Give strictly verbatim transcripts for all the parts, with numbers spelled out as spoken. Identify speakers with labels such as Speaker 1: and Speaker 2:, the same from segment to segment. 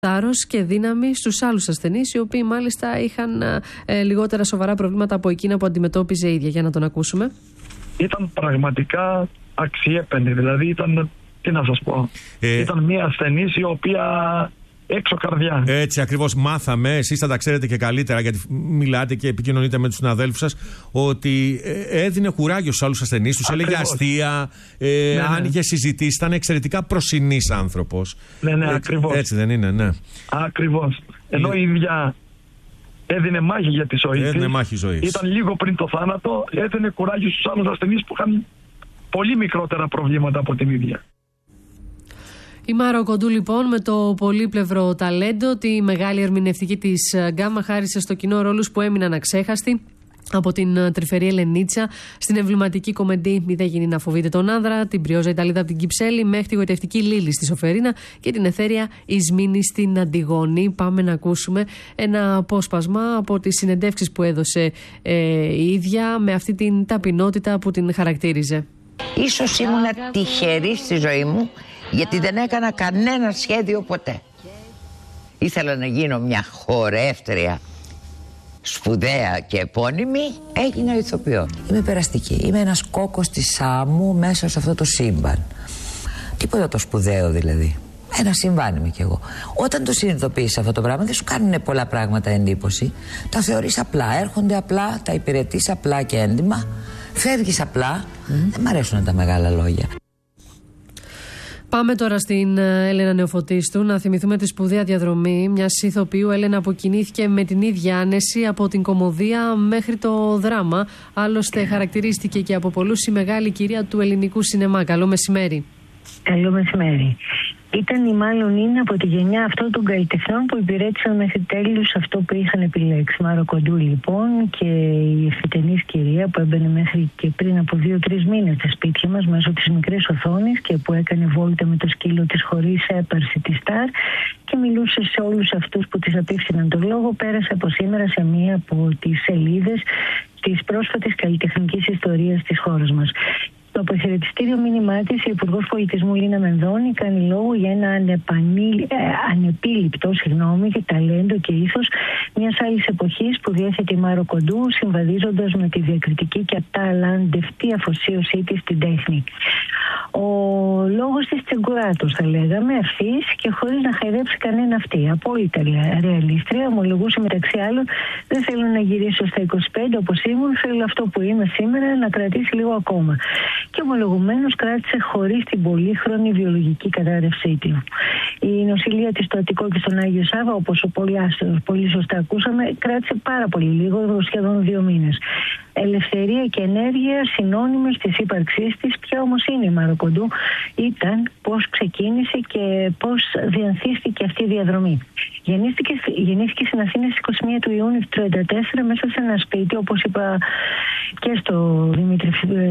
Speaker 1: θάρρος και δύναμη στους άλλους ασθενείς, οι οποίοι μάλιστα είχαν ε, λιγότερα σοβαρά προβλήματα από εκείνα που αντιμετώπιζε η ίδια. Για να τον ακούσουμε.
Speaker 2: Ήταν πραγματικά αξιέπαινη, δηλαδή ήταν, τι να σας πω, ε... ήταν μια ασθενής η οποία έξω καρδιά.
Speaker 3: Έτσι ακριβώς μάθαμε, εσείς θα τα ξέρετε και καλύτερα γιατί μιλάτε και επικοινωνείτε με τους συναδέλφους σας, ότι έδινε κουράγιο στους άλλους ασθενείς, τους έλεγε αστεία, ε, ναι, άνοιγε ναι. συζητήσεις, ήταν εξαιρετικά προσινής άνθρωπος.
Speaker 2: Ναι, ναι,
Speaker 3: έτσι,
Speaker 2: ακριβώς.
Speaker 3: Έτσι δεν είναι, ναι.
Speaker 2: Ακριβώς. Ενώ η ίδια έδινε μάχη για τη ζωή
Speaker 3: έδινε
Speaker 2: της.
Speaker 3: Μάχη ζωής.
Speaker 2: Ήταν λίγο πριν το θάνατο, έδινε κουράγιο στους άλλους ασθενείς που είχαν πολύ μικρότερα προβλήματα από την ίδια.
Speaker 1: Η Μάρο Κοντού λοιπόν με το πολύπλευρο ταλέντο, τη μεγάλη ερμηνευτική της γκάμα χάρισε στο κοινό ρόλους που έμειναν αξέχαστοι. Από την τρυφερή Ελενίτσα στην εμβληματική κομμεντή «Μη δεν γίνει να φοβείτε τον άνδρα», την πριόζα Ιταλίδα από την Κυψέλη μέχρι τη γοητευτική Λίλη στη Σοφερίνα και την εθέρια Ισμήνη στην Αντιγόνη. Πάμε να ακούσουμε ένα απόσπασμα από τις συνεντεύξεις που έδωσε ε, η ίδια με αυτή την ταπεινότητα που την χαρακτήριζε.
Speaker 4: Ίσως ήμουν τυχερή στη ζωή μου γιατί δεν έκανα κανένα σχέδιο ποτέ. Ήθελα να γίνω μια χορεύτρια σπουδαία και επώνυμη, έγινα ηθοποιό. Είμαι περαστική, είμαι ένας κόκκος της Σάμου μέσα σε αυτό το σύμπαν. Τίποτα το σπουδαίο δηλαδή. Ένα συμβάν είμαι κι εγώ. Όταν το συνειδητοποιείς αυτό το πράγμα δεν σου κάνουν πολλά πράγματα εντύπωση. Τα θεωρείς απλά, έρχονται απλά, τα υπηρετείς απλά και έντιμα. Φεύγεις απλά, mm. δεν μ' αρέσουν τα μεγάλα λόγια.
Speaker 1: Πάμε τώρα στην Έλενα Νεοφωτίστου να θυμηθούμε τη σπουδαία διαδρομή μιας ηθοποιού. Έλενα που κινήθηκε με την ίδια άνεση από την κωμωδία μέχρι το δράμα. Άλλωστε χαρακτηρίστηκε και από πολλούς η μεγάλη κυρία του ελληνικού σινεμά. Καλό μεσημέρι.
Speaker 5: Καλό μεσημέρι. Ήταν ή μάλλον είναι από τη γενιά αυτών των καλλιτεχνών που υπηρέτησαν μέχρι τέλους αυτό που είχαν επιλέξει. Μάρο Κοντού λοιπόν και η ευθυτενής κυρία που έμπαινε μέχρι και πριν από δύο-τρεις μήνες στα σπίτια μας μέσω της μικρής οθόνης και που έκανε βόλτα με το σκύλο της χωρίς έπαρση τη Σταρ και μιλούσε σε όλους αυτούς που της απίφθηναν τον λόγο. Πέρασε από σήμερα σε μία από τις σελίδες της πρόσφατης καλλιτεχνικής ιστορίας της χώρας μας. Το αποχαιρετιστήριο μήνυμά της, η Υπουργός Πολιτισμού Λίνα Μενδώνη κάνει λόγο για ένα ανεπανή, ε, ανεπίληπτο συγγνώμη, και ταλέντο και ήθος μιας άλλης εποχής που διέθετε η Μάρο Κοντού, συμβαδίζοντας με τη διακριτική και αταλαντευτή αφοσίωσή της στην τέχνη. Ο λόγος της τσιγκουράτος, θα λέγαμε, ευθύς και χωρίς να χαϊδέψει κανένα αυτή. Απόλυτα ρεαλίστρια, ομολογούσε μεταξύ άλλων: δεν θέλω να γυρίσω στα είκοσι πέντε όπως ήμουν, θέλω αυτό που είμαι σήμερα να κρατήσει λίγο ακόμα. Και ομολογουμένως κράτησε χωρίς την πολύχρονη βιολογική κατάρρευσή του. Η νοσηλεία της στο Αττικό και στον Άγιο Σάββα, όπως πολύ, πολύ σωστά ακούσαμε, κράτησε πάρα πολύ λίγο, σχεδόν δύο μήνες. Ελευθερία και ενέργεια συνώνυμες της ύπαρξής της. Ποια όμως είναι η Μάρο Κοντού? Ήταν πώς ξεκίνησε και πώς διανθίστηκε αυτή η διαδρομή. Γεννήθηκε, γεννήθηκε στην Αθήνα στις είκοσι μία του Ιούνιου του τριάντα τέσσερα μέσα σε ένα σπίτι, όπως είπα και στο Δημήτρη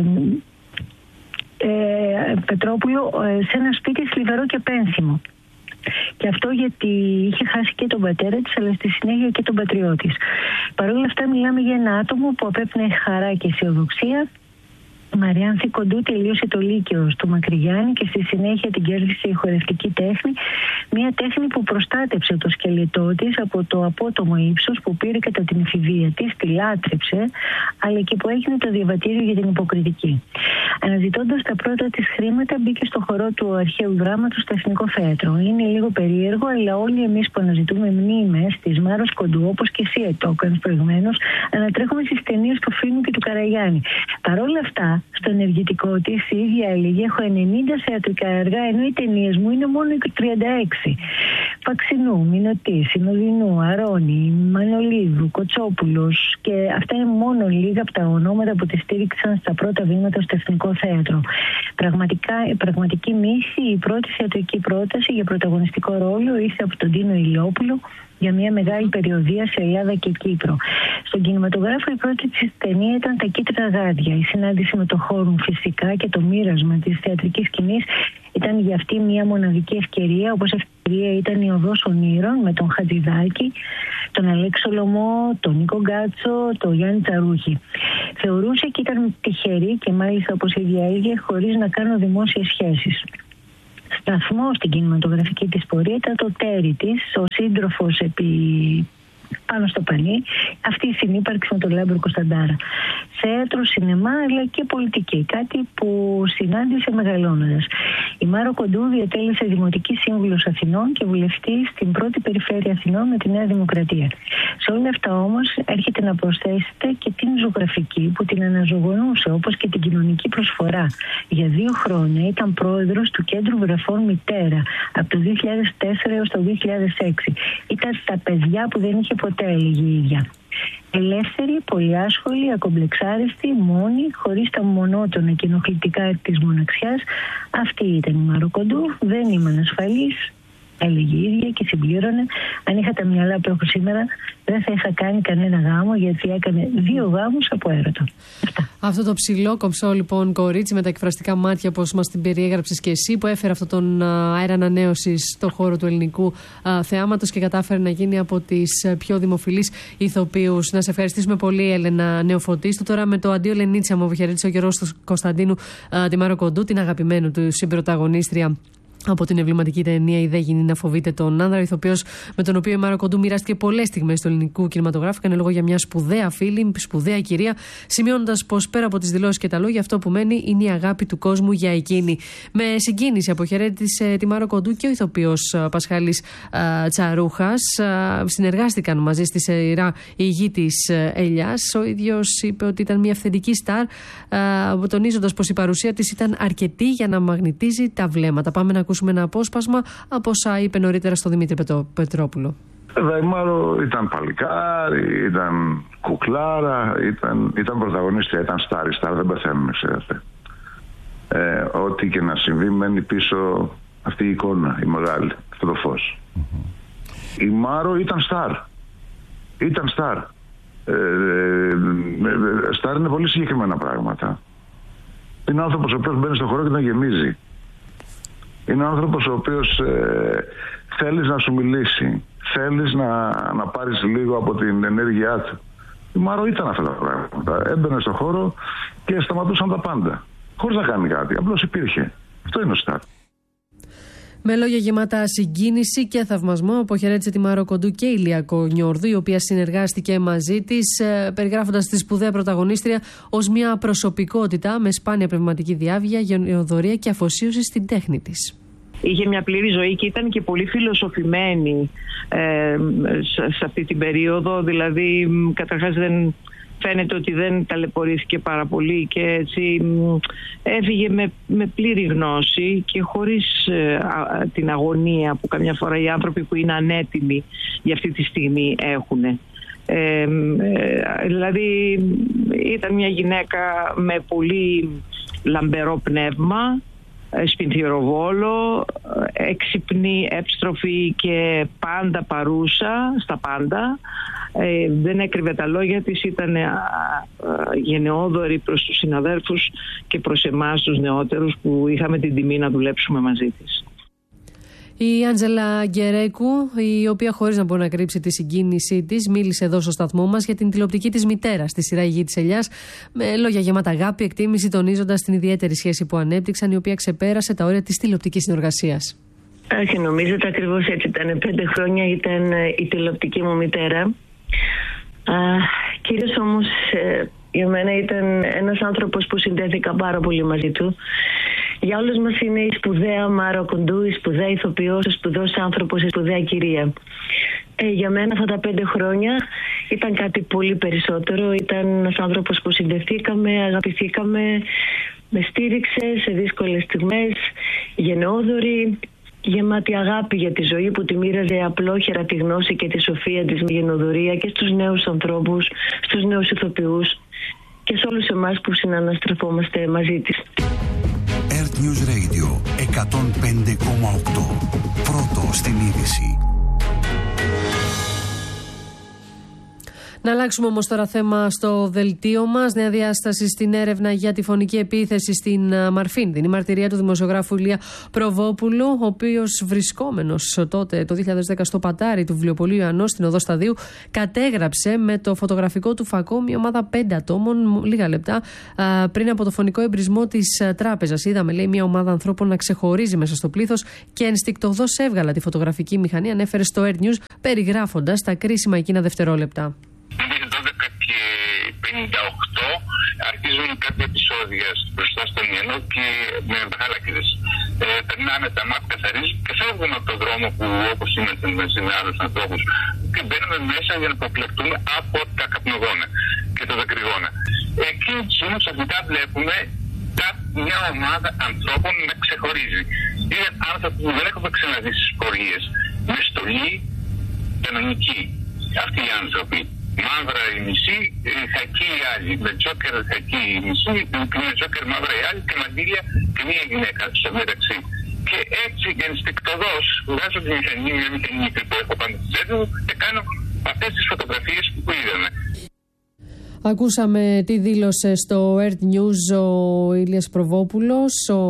Speaker 5: ε, Πετρόπουλο, σε ένα σπίτι θλιβερό και πένθυμο. Και αυτό γιατί είχε χάσει και τον πατέρα της, αλλά στη συνέχεια και τον πατριό της. Παρ' όλα αυτά μιλάμε για ένα άτομο που απέπνεε χαρά και αισιοδοξία. Η Μαριάνθη Κοντού τελείωσε το Λύκειο στο Μακρυγιάννη και στη συνέχεια την κέρδισε η χορευτική τέχνη. Μια τέχνη που προστάτεψε το σκελετό της από το απότομο ύψος που πήρε κατά την εφηβεία της, τη λάτρεψε, αλλά και που έγινε το διαβατήριο για την υποκριτική. Αναζητώντας τα πρώτα της χρήματα, μπήκε στο χορό του αρχαίου δράματος στο Εθνικό Θέατρο. Είναι λίγο περίεργο, αλλά όλοι εμείς που αναζητούμε μνήμες της Μάρος Κοντού, όπως και εσύ το έκανες προηγουμένως, ανατρέχουμε στις ταινίες του Φίνου και του Καραγιάννη. Παρ' όλα αυτά, στο ενεργητικό της η ίδια έλεγε: έχω ενενήντα θεατρικά έργα, ενώ οι ταινίες μου είναι μόνο τριάντα έξι. Παξινού, Μινωτή, Συνοδεινού, Αρώνη, Μανολίδου, Κοτσόπουλος, και αυτά είναι μόνο λίγα από τα ονόματα που τη στήριξαν στα πρώτα βήματα στο Εθνικό Θέατρο. Πραγματικά, πραγματική μύθη, η πρώτη θεατρική πρόταση για πρωταγωνιστικό ρόλο ήρθε από τον Τίνο Ηλιόπουλο για μια μεγάλη περιοδεία σε Ελλάδα και Κύπρο. Στον κινηματογράφο η πρώτη της ταινία ήταν Τα Κίτρινα Γάντια. Η συνάντηση με το Χόρουν φυσικά και το μοίρασμα της θεατρικής σκηνής ήταν για αυτή μια μοναδική ευκαιρία, όπως ευκαιρία ήταν η Οδός Ονείρων με τον Χατζηδάκη, τον Αλέξη Σολομό, τον Νίκο Γκάτσο, τον Γιάννη Τσαρούχη. Θεωρούσε και ήταν τυχερή και μάλιστα, όπως η ίδια έλεγε, χωρίς να κάνω δημόσιες σχέσεις. σταθμό στην κινηματογραφική της πορεία ήταν το τέρι της, ο σύντροφος επί... πάνω στο πανί, αυτή η συνύπαρξη με τον Λάμπρο Κωνσταντάρα. Θέατρο, σινεμά, αλλά και πολιτική. Κάτι που συνάντησε μεγαλώνοντας. Η Μάρο Κοντού διατέλεσε Δημοτική Σύμβουλος Αθηνών και βουλευτή στην πρώτη περιφέρεια Αθηνών με τη Νέα Δημοκρατία. Σε όλα αυτά όμως έρχεται να προσθέσετε και την ζωγραφική που την αναζωογονούσε, όπως και την κοινωνική προσφορά. Για δύο χρόνια ήταν πρόεδρος του Κέντρου Βρεφών Μητέρα από το δύο χιλιάδες τέσσερα έως το δύο χιλιάδες έξι. Ήταν τα παιδιά που δεν είχε ποτέ, έλεγε η ίδια. Ελεύθερη, πολυάσχολη, ακομπλεξάριστη, μόνη, χωρίς τα μονότονα και ενοχλητικά της μοναξιάς. Αυτή ήταν η Μάρο Κοντού. Δεν ήμουν ασφαλής, έλεγε η ίδια και συμπλήρωνε. Αν είχα τα μυαλά που έχω σήμερα, δεν θα είχα κάνει κανένα γάμο, γιατί έκανε δύο γάμους από έρωτα. Αυτά.
Speaker 1: Αυτό το ψηλό, κομψό λοιπόν κορίτσι με τα εκφραστικά μάτια, όπως μας την περιέγραψες και εσύ, που έφερε αυτόν τον αέρα ανανέωσης στο χώρο του ελληνικού θεάματος και κατάφερε να γίνει από τις πιο δημοφιλείς ηθοποιούς. Να σε ευχαριστήσουμε πολύ, Έλενα Νεοφωτίστου. Τώρα με το αντίο Λενίτσα μου αποχαιρέτησε ο Γιώργος Κωνσταντίνου τη Μάρο Κοντού, την αγαπημένη του συμπροταγωνίστρια από την εμβληματική ταινία «Η Δε γίνει να φοβείται τον άνδρα», ηθοποιός με τον οποίο η Μάρο Κοντού μοιράστηκε πολλές στιγμές του ελληνικού κινηματογράφου. Έκανε λόγο για μια σπουδαία φίλη, σπουδαία κυρία, σημειώνοντας πως πέρα από τις δηλώσεις και τα λόγια, αυτό που μένει είναι η αγάπη του κόσμου για εκείνη. Με συγκίνηση αποχαιρέτησε τη Μάρο Κοντού και ο ηθοποιός Πασχάλης Τσαρούχας. Συνεργάστηκαν μαζί στη σειρά «Η Γη της Ελιάς». Ο ίδιος είπε ότι ήταν μια αυθεντική στάρ, τονίζοντας πως η παρουσία της ήταν αρκετή για να μαγνητίζει τα βλέμματα. Πάμε να ακούσουμε ένα απόσπασμα από όσα είπε νωρίτερα στο Δημήτρη Πετρόπουλο.
Speaker 6: Η Μάρο ήταν παλικάρι, ήταν κουκλάρα, ήταν, ήταν πρωταγωνίστρια, ήταν στάρι, στάρ, δεν πεθαίνουν, ξέρετε. Ε, ό,τι και να συμβεί μένει πίσω αυτή η εικόνα, η μεγάλη, αυτό το φως. Mm-hmm. Η Μάρο ήταν στάρ. Ήταν στάρ. Ε, ε, στάρ είναι πολύ συγκεκριμένα πράγματα. Είναι άνθρωπος ο οποίος μπαίνει στον χώρο και να γεμίζει. Είναι άνθρωπος ο οποίος ε, θέλεις να σου μιλήσει, θέλεις να, να πάρεις λίγο από την ενέργειά του. Η Μάρο ήταν αυτά τα πράγματα. Έμπαινε στον χώρο και σταματούσαν τα πάντα. Χωρίς να κάνει κάτι. Απλώς υπήρχε. Αυτό είναι ο στάρ.
Speaker 1: Με λόγια γεμάτα συγκίνηση και θαυμασμό, αποχαιρέτησε τη Μάρο Κοντού και η Λιακό Νιόρδου, η οποία συνεργάστηκε μαζί της, περιγράφοντας τη σπουδαία πρωταγωνίστρια ως μια προσωπικότητα με σπάνια πνευματική διάβγεια, γενεοδορία και αφοσίωση στην τέχνη της.
Speaker 7: Είχε μια πλήρη ζωή και ήταν και πολύ φιλοσοφημένη ε, σε αυτή την περίοδο. Δηλαδή, καταρχάς δεν φαίνεται ότι δεν ταλαιπωρήθηκε πάρα πολύ και έτσι έφυγε με, με πλήρη γνώση και χωρίς ε, α, την αγωνία που καμιά φορά οι άνθρωποι που είναι ανέτοιμοι για αυτή τη στιγμή έχουν. Ε, ε, δηλαδή ήταν μια γυναίκα με πολύ λαμπερό πνεύμα, σπινθυροβόλο, έξυπνη, εύστροφη και πάντα παρούσα στα πάντα. Ε, δεν έκρυβε τα λόγια της, ήταν α, α, γενναιόδορη προς τους συναδέλφους και προς εμάς τους νεότερους που είχαμε την τιμή να δουλέψουμε μαζί της.
Speaker 1: Η Άντζελα Γκερέκου, η οποία χωρίς να μπορεί να κρύψει τη συγκίνησή της, μίλησε εδώ στο σταθμό μας για την τηλεοπτική της μητέρα στη σειρά «Η Γη της Ελιάς», με λόγια γεμάτα αγάπη, εκτίμηση, τονίζοντας την ιδιαίτερη σχέση που ανέπτυξαν, η οποία ξεπέρασε τα όρια της τηλεοπτικής συνεργασίας.
Speaker 8: Όχι, νομίζετε ακριβώς έτσι ήταν. Πέντε χρόνια ήταν η τηλεοπτική μου μητέρα. Α, κυρίως όμως ε, για μένα ήταν ένας άνθρωπος που συνδέθηκα πάρα πολύ μαζί του. Για όλους μας είναι η σπουδαία Μάρο Κοντού, η σπουδαία ηθοποιός, ο σπουδαίος άνθρωπος, η σπουδαία κυρία. Ε, για μένα αυτά τα πέντε χρόνια ήταν κάτι πολύ περισσότερο. Ήταν ένας άνθρωπος που συνδεθήκαμε, αγαπηθήκαμε, με στήριξε σε δύσκολες στιγμές, γενναιόδορη, γεμάτη αγάπη για τη ζωή που τη μοίραζε απλόχερα τη γνώση και τη σοφία της με γενναιοδορία και στους νέους ανθρώπους, στους νέους ηθοποιούς και σε όλους εμάς που συναναστρεφόμαστε μαζί της.
Speaker 9: Earth News Radio εκατόν πέντε κόμμα οκτώ. Πρώτο στην είδηση.
Speaker 1: Να αλλάξουμε όμως τώρα θέμα στο δελτίο μας. Νέα διάσταση στην έρευνα για τη φωνική επίθεση στην Μαρφίν. Την μαρτυρία του δημοσιογράφου Ηλία Προβόπουλου, ο οποίος βρισκόμενος τότε το δύο χιλιάδες δέκα στο πατάρι του βιβλιοπωλείου Ιωαννός στην Οδό Σταδίου, κατέγραψε με το φωτογραφικό του φακό μια ομάδα πέντε ατόμων λίγα λεπτά α, πριν από το φωνικό εμπρισμό της τράπεζας. Είδαμε, λέει, μια ομάδα ανθρώπων να ξεχωρίζει μέσα στο πλήθος και ενστικτωδώς έβγαλα τη φωτογραφική μηχανή, ανέφερε στο Air News, περιγράφοντας τα κρίσιμα εκείνα δευτερόλεπτα.
Speaker 10: δώδεκα και πενήντα οκτώ αρχίζουν κάποια επεισόδια μπροστά στον Ιωαννό και με χάλακιδες. Ε, περνάνε τα μάτια, καθαρίζουν και φεύγουν από τον δρόμο που, όπως είμαστε μαζί με άλλους ανθρώπους, και μπαίνουμε μέσα για να αποκλεκτούμε από τα καπνογόνα και τα δακρυγόνα. Εκείνη τη στιγμή ξαφνικά βλέπουμε μια ομάδα ανθρώπων να ξεχωρίζει. Είναι άνθρωποι που δεν έχουμε ξαναδεί στις πορείες, με στολή κανονική. Αυτοί οι άνθρωποι. Μαύρα η μισή, χακί οι άλλοι. Με τζόκερ χακί η μισή, με τζόκερ μαύρα οι άλλοι και μαντήλια και μία γυναίκα στο μεταξύ. Και έτσι ενστικτωδώς βγάζω τη μηχανή, μια μηχανή που έχω πάνω στη τσέπη μου και κάνω αυτές τις φωτογραφίες που είδαμε.
Speaker 1: Ακούσαμε τι δήλωσε στο Earth News ο Ηλίας Προβόπουλος, ο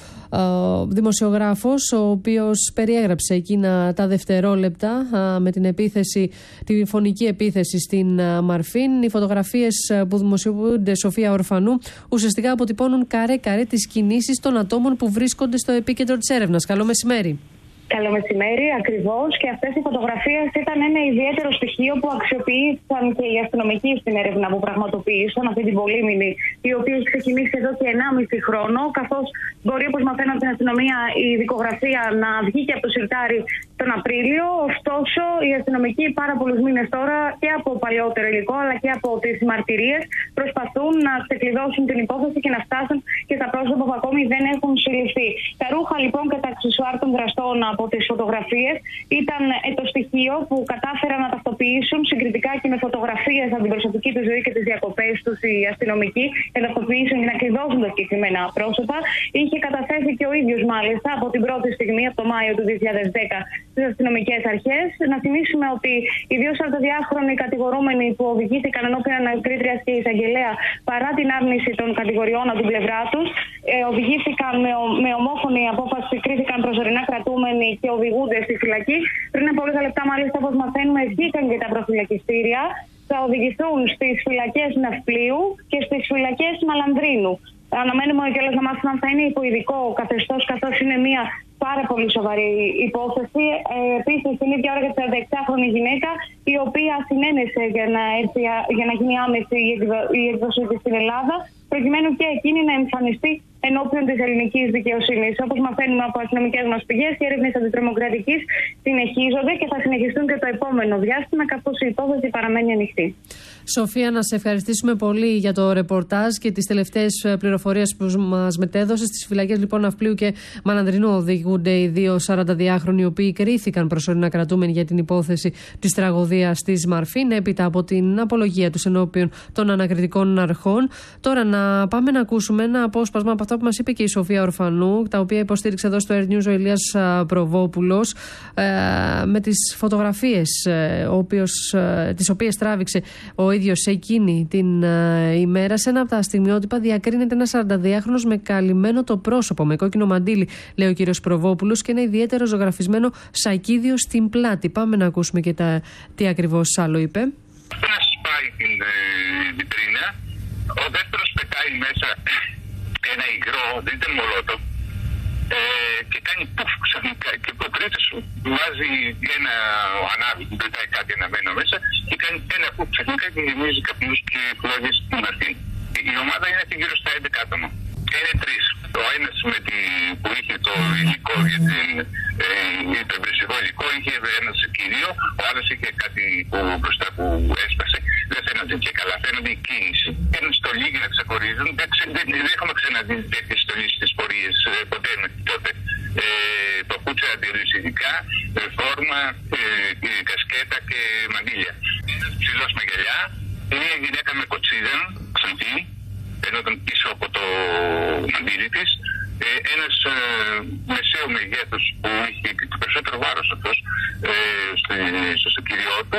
Speaker 1: ο δημοσιογράφος, ο οποίος περιέγραψε εκείνα τα δευτερόλεπτα α, με την επίθεση, τη φωνική επίθεση στην α, Μαρφίν. Οι φωτογραφίες που δημοσιοποιούνται, Σοφία Ορφανού, ουσιαστικά αποτυπώνουν καρέ-καρέ τις κινήσεις των ατόμων που βρίσκονται στο επίκεντρο της έρευνας. Καλό μεσημέρι.
Speaker 11: Καλό μεσημέρι, ακριβώς. Και αυτές οι φωτογραφίες ήταν ένα ιδιαίτερο στοιχείο που αξιοποίησαν και οι αστυνομικοί στην έρευνα που πραγματοποίησαν αυτή την πολύμηνη, η οποία έχει ξεκινήσει εδώ και ενάμιση χρόνο. Καθώς μπορεί, όπως μαθαίνω από την αστυνομία, η δικογραφία να βγει και από το σιρτάρι τον Απρίλιο. Ωστόσο, οι αστυνομικοί πάρα πολλούς μήνες τώρα και από παλαιότερο υλικό αλλά και από τις μαρτυρίες προσπαθούν να ξεκλειδώσουν την υπόθεση και να φτάσουν και στα πρόσωπα που ακόμη δεν έχουν συλληφθεί. Τα ρούχα λοιπόν και τα αξεσουάρ των δραστών από τις φωτογραφίες ήταν το στοιχείο που κατάφεραν να ταυτοποιήσουν συγκριτικά και με φωτογραφίες από την προσωπική του ζωή και τις διακοπές τους οι αστυνομικοί, να ταυτοποιήσουν και να κλειδώσουν τα συγκεκριμένα πρόσωπα. Είχε καταθέσει και ο ίδιος μάλιστα από την πρώτη στιγμή, από το Μάιο του δύο χιλιάδες δέκα, στις αστυνομικές αρχές. Να θυμίσουμε ότι οι δύο σαρανταδιάχρονοι κατηγορούμενοι που οδηγήθηκαν ενώπιον ανακρίτριας και εισαγγελέα παρά την άρνηση των κατηγοριών από την πλευρά τους, ε, οδηγήθηκαν με, ο, με ομόφωνη απόφαση, κρίθηκαν προσωρινά κρατούμενοι και οδηγούνται στη φυλακή. Πριν από λίγα λεπτά, μάλιστα, όπως μαθαίνουμε, βγήκαν και τα προφυλακιστήρια. Θα οδηγηθούν στις φυλακές Ναυπλίου και στις φυλακές Μαλανδρίνου. Αναμένουμε κιόλας να μάθουμε αν θα είναι υπό ειδικό καθεστώς, καθώς είναι μια πάρα πολύ σοβαρή υπόθεση. Ε, Επίσης, την ίδια ώρα για την τριανταεξάχρονη γυναίκα, η οποία συνένεσε για να, έρθει, για να γίνει άμεση η έκδοσή της στην Ελλάδα, προκειμένου και εκείνη να εμφανιστεί ενώπιον της ελληνικής δικαιοσύνης. Όπως μαθαίνουμε από αστυνομικές μας πηγές, οι έρευνες αντιτρομοκρατικής συνεχίζονται και θα συνεχιστούν και το επόμενο διάστημα, καθώς η υπόθεση παραμένει ανοιχτή.
Speaker 1: Σοφία, να σε ευχαριστήσουμε πολύ για το ρεπορτάζ και τις τελευταίες πληροφορίες που μας μετέδωσες. Στις φυλακές λοιπόν Ναυπλίου και Μαλανδρινού οδηγούνται οι δύο σαρανταδιάχρονοι, οι οποίοι κρίθηκαν προσωρινά κρατούμενοι για την υπόθεση της τραγωδίας της Μαρφίν, έπειτα από την απολογία τους ενώπιον των ανακριτικών αρχών. Τώρα να πάμε να ακούσουμε ένα απόσπασμα από αυτά που μας είπε και η Σοφία Ορφανού, τα οποία υποστήριξε εδώ στο Air News ο Ηλίας Προβόπουλος, με τις φωτογραφίες τις οποίες τράβηξε ο ίδιος εκείνη την ημέρα. Σε ένα από τα στιγμιότυπα διακρίνεται ένα σαρανταδιάχρονος με καλυμμένο το πρόσωπο, με κόκκινο μαντίλι, λέει ο κύριος Προβόπουλος, και ένα ιδιαίτερο ζωγραφισμένο σακίδιο στην πλάτη. Πάμε να ακούσουμε και τα, τι ακριβώς άλλο είπε.
Speaker 10: Ένας σπάει την ε, βιτρίνα, ο δεύτερος πετάει μέσα ένα υγρό, δεν ήταν μολότο, ε, και κάνει πουφ ξαφνικά και ο τρίτος βάζει ένα ανάβει, πετάει κάτι αναμένο μέσα και κάνει ένα πουφ ξαφνικά και γεμίζει καπνούς και φλόγες στην Μαρφίν. Η ομάδα είναι γύρω στα έντεκα άτομα. Είναι τρεις. Ο ένας με τη, που είχε το υλικό για την, ε, το εμπριστικό υλικό, είχε ένα κυρίο, ο άλλος είχε κάτι που, μπροστά που έσπασε. Δεν φαίνονται και καλά, φαίνονται η κίνηση. Παίρνουν στολή για να ξεχωρίζουν. Δεν, δεν, δεν έχουμε ξαναδεί τέτοιες στολές στις πορείες ε, ποτέ με τότε. Ε, παπούτσα αντιρρησιδικά, ε, φόρμα, ε, ε, κασκέτα και μαντήλια. Ένας ψηλός με γυαλιά, μια γυναίκα με κοτσίδα, ξανθή, ενώ ήταν πίσω από το μαντήλι της, ε, ένας ε, μεσαίου μεγέθους που είχε το περισσότερο βάρος αυτός ε, στο, στο, στο κυριό του,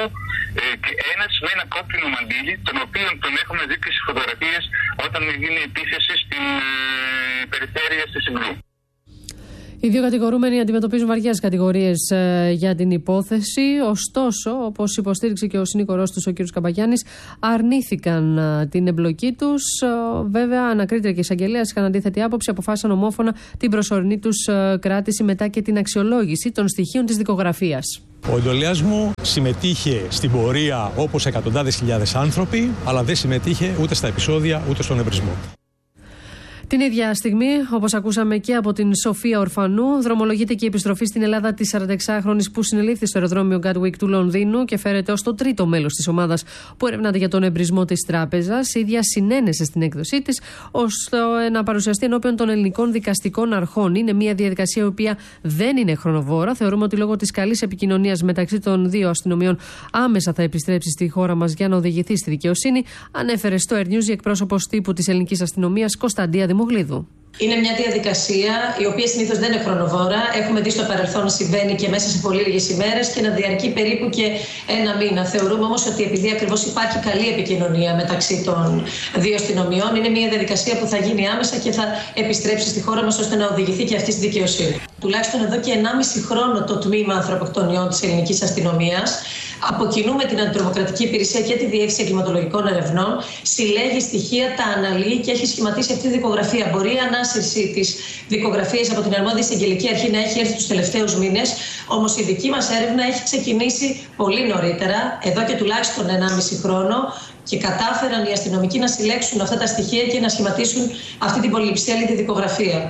Speaker 10: ε, και ένας με ένα κόκκινο μαντίλι, τον οποίο τον έχουμε δει και στις φωτογραφίες όταν γίνει επίθεση στην ε, περιφέρεια στη Συγκρού.
Speaker 1: Οι δύο κατηγορούμενοι αντιμετωπίζουν βαριές κατηγορίες ε, για την υπόθεση. Ωστόσο, όπως υποστήριξε και ο συνήγορός τους, ο κ. Καμπαγιάννης, αρνήθηκαν ε, την εμπλοκή τους. Ε, βέβαια, ανακρίτρια και εισαγγελέας είχαν αντίθετη άποψη, αποφάσισαν ομόφωνα την προσωρινή τους ε, κράτηση μετά και την αξιολόγηση των στοιχείων της δικογραφίας.
Speaker 12: Ο εντολέας μου συμμετείχε στην πορεία όπως εκατοντάδες χιλιάδες άνθρωποι, αλλά δεν συμμετείχε ούτε στα επεισόδια ούτε στον εμπρισμό.
Speaker 1: Την ίδια στιγμή, όπως ακούσαμε και από την Σοφία Ορφανού, δρομολογείται και η επιστροφή στην Ελλάδα της σαρανταεξάχρονης που συνελήφθη στο αεροδρόμιο Gatwick του Λονδίνου και φέρεται ως το τρίτο μέλος της ομάδας που ερευνάται για τον εμπρισμό της τράπεζας. Η ίδια συνένεσε στην έκδοσή της ώστε να παρουσιαστεί ενώπιον των ελληνικών δικαστικών αρχών. Είναι μια διαδικασία η οποία δεν είναι χρονοβόρα. Θεωρούμε ότι λόγω της καλής επικοινωνίας μεταξύ των δύο αστυνομιών άμεσα θα επιστρέψει στη χώρα μας για να οδηγηθεί στη δικαιοσύνη, ανέφερε στο Air News η εκπρόσωπος τύπου της ελληνικής αστυνομίας Κωνσταντία Δημογλίδου.
Speaker 13: Είναι μια διαδικασία η οποία συνήθως δεν είναι χρονοβόρα. Έχουμε δει στο παρελθόν να συμβαίνει και μέσα σε πολύ λίγες ημέρες και να διαρκεί περίπου και ένα μήνα. Θεωρούμε όμως ότι επειδή ακριβώς υπάρχει καλή επικοινωνία μεταξύ των δύο αστυνομιών, είναι μια διαδικασία που θα γίνει άμεσα και θα επιστρέψει στη χώρα μας ώστε να οδηγηθεί και αυτή στη δικαιοσύνη. Τουλάχιστον εδώ και ενάμιση χρόνο το τμήμα ανθρωποκτονιών της ελληνικής αστυνομίας, από κοινού με την Αντιτρομοκρατική Υπηρεσία και τη Διεύθυνση Εγκληματολογικών Ερευνών, συλλέγει στοιχεία, τα αναλύει και έχει σχηματίσει αυτή τη δικογραφία. Μπορεί η ανάσυρση της δικογραφίας από την αρμόδια εισαγγελική αρχή να έχει έρθει τους τελευταίους μήνες, όμως η δική μας έρευνα έχει ξεκινήσει πολύ νωρίτερα, εδώ και τουλάχιστον ενάμιση χρόνο, και κατάφεραν οι αστυνομικοί να συλλέξουν αυτά τα στοιχεία και να σχηματίσουν αυτή την πολυψέλιδη δικογραφία.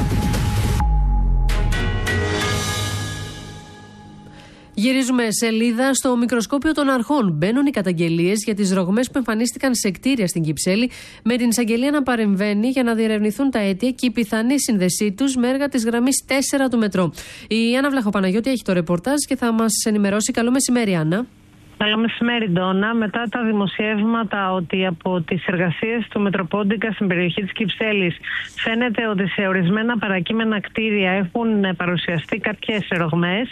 Speaker 1: Γυρίζουμε σελίδα στο μικροσκόπιο των αρχών. Μπαίνουν οι καταγγελίες για τις ρογμές που εμφανίστηκαν σε κτίρια στην Κυψέλη, με την εισαγγελία να παρεμβαίνει για να διερευνηθούν τα αίτια και η πιθανή σύνδεσή τους με έργα της γραμμής τέσσερα του μετρό. Η Άννα Βλαχοπαναγιώτη έχει το ρεπορτάζ και θα μας ενημερώσει. Καλό μεσημέρι, Άννα.
Speaker 7: Καλό μεσημέρι, Ντόνα. Μετά τα δημοσιεύματα ότι από τις εργασίες του Μετροπόντικα στην περιοχή της Κυψέλης φαίνεται ότι σε ορισμένα παρακείμενα κτίρια έχουν παρουσιαστεί κάποιες ρογμές,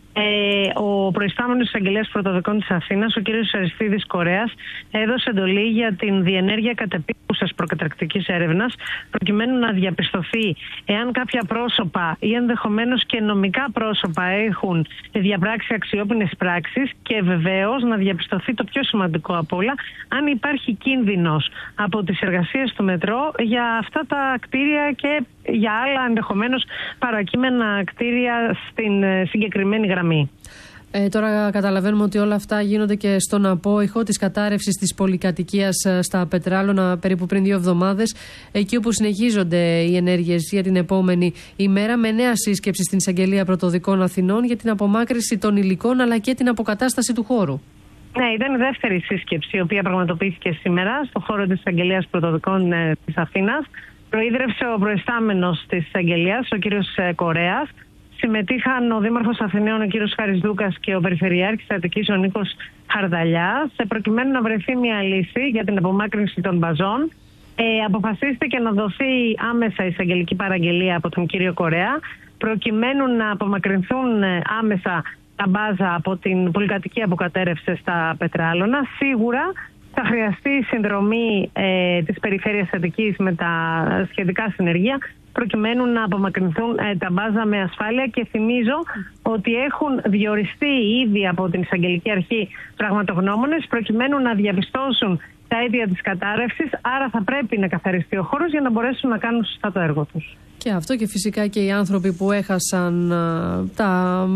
Speaker 7: Ε, ο προϊστάμενος εισαγγελέας πρωτοδικών της Αθήνας, ο κ. Αριστίδης Κορέας, έδωσε εντολή για την διενέργεια κατεπίγουσας προκαταρκτικής έρευνας, προκειμένου να διαπιστωθεί εάν κάποια πρόσωπα ή ενδεχομένως και νομικά πρόσωπα έχουν διαπράξει αξιόπινες πράξεις και βεβαίως να διαπιστωθεί το πιο σημαντικό απ' όλα, αν υπάρχει κίνδυνος από τις εργασίες του μετρό για αυτά τα κτίρια και για άλλα ενδεχομένως παρακείμενα κτίρια στην συγκεκριμένη γραμμή.
Speaker 1: Ε, τώρα καταλαβαίνουμε ότι όλα αυτά γίνονται και στον απόϊχο της κατάρρευσης της πολυκατοικίας στα Πετράλωνα περίπου πριν δύο εβδομάδες, εκεί όπου συνεχίζονται οι ενέργειες για την επόμενη ημέρα, με νέα σύσκεψη στην Εισαγγελία Πρωτοδικών Αθηνών για την απομάκρυνση των υλικών αλλά και την αποκατάσταση του χώρου.
Speaker 7: Ναι, ήταν η δεύτερη σύσκεψη, η οποία πραγματοποιήθηκε σήμερα στο χώρο της Εισαγγελίας Πρωτοδικών ε, της Αθήνας. Προείδρευσε ο προϊστάμενος της Εισαγγελίας, ο κύριος Κορέας. Συμμετείχαν ο Δήμαρχος Αθηναίων, ο κύριος Χάρης Λούκας, και ο Περιφερειάρχης Αττικής, ο Νίκος Χαρδαλιάς, προκειμένου να βρεθεί μια λύση για την απομάκρυνση των μπαζών. Ε, αποφασίστηκε να δοθεί άμεσα εισαγγελική παραγγελία από τον κύριο Κορέα, προκειμένου να απομακρυνθούν άμεσα τα μπάζα από την πολυκατοικία που κατέρευσε στα Πετράλωνα. Σίγουρα θα χρειαστεί συνδρομή ε, της Περιφέρειας Αττικής με τα σχετικά συνεργεία, προκειμένου να απομακρυνθούν ε, τα μπάζα με ασφάλεια, και θυμίζω ότι έχουν διοριστεί ήδη από την Εισαγγελική Αρχή πραγματογνώμονες προκειμένου να διαπιστώσουν τα αίτια της κατάρρευσης, άρα θα πρέπει να καθαριστεί ο χώρος για να μπορέσουν να κάνουν σωστά το έργο τους.
Speaker 1: Και αυτό, και φυσικά και οι άνθρωποι που έχασαν α, τα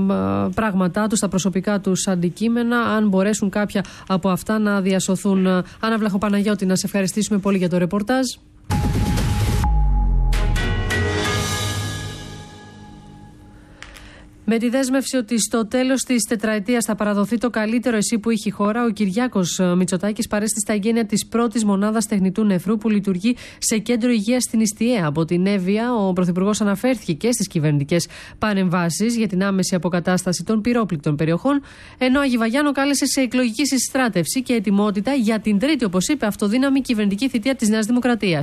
Speaker 1: α, πράγματά τους, τα προσωπικά τους αντικείμενα, αν μπορέσουν κάποια από αυτά να διασωθούν. Άννα Βλαχοπαναγιώτη, να σε ευχαριστήσουμε πολύ για το ρεπορτάζ. Με τη δέσμευση ότι στο τέλος της τετραετίας θα παραδοθεί το καλύτερο ΕΣΥ που είχε η χώρα, ο Κυριάκος Μητσοτάκης παρέστη στα εγγένεια της πρώτης μονάδας τεχνητού νεφρού που λειτουργεί σε κέντρο υγείας στην Ιστιαία. Από την Εύβοια, ο Πρωθυπουργός αναφέρθηκε και στις κυβερνητικές παρεμβάσεις για την άμεση αποκατάσταση των πυρόπληκτων περιοχών, ενώ ο Αγιβαγιάννο κάλεσε σε εκλογική συστράτευση και ετοιμότητα για την τρίτη, όπως είπε, αυτοδύναμη κυβερνητική θητεία της Νέας Δημοκρατίας.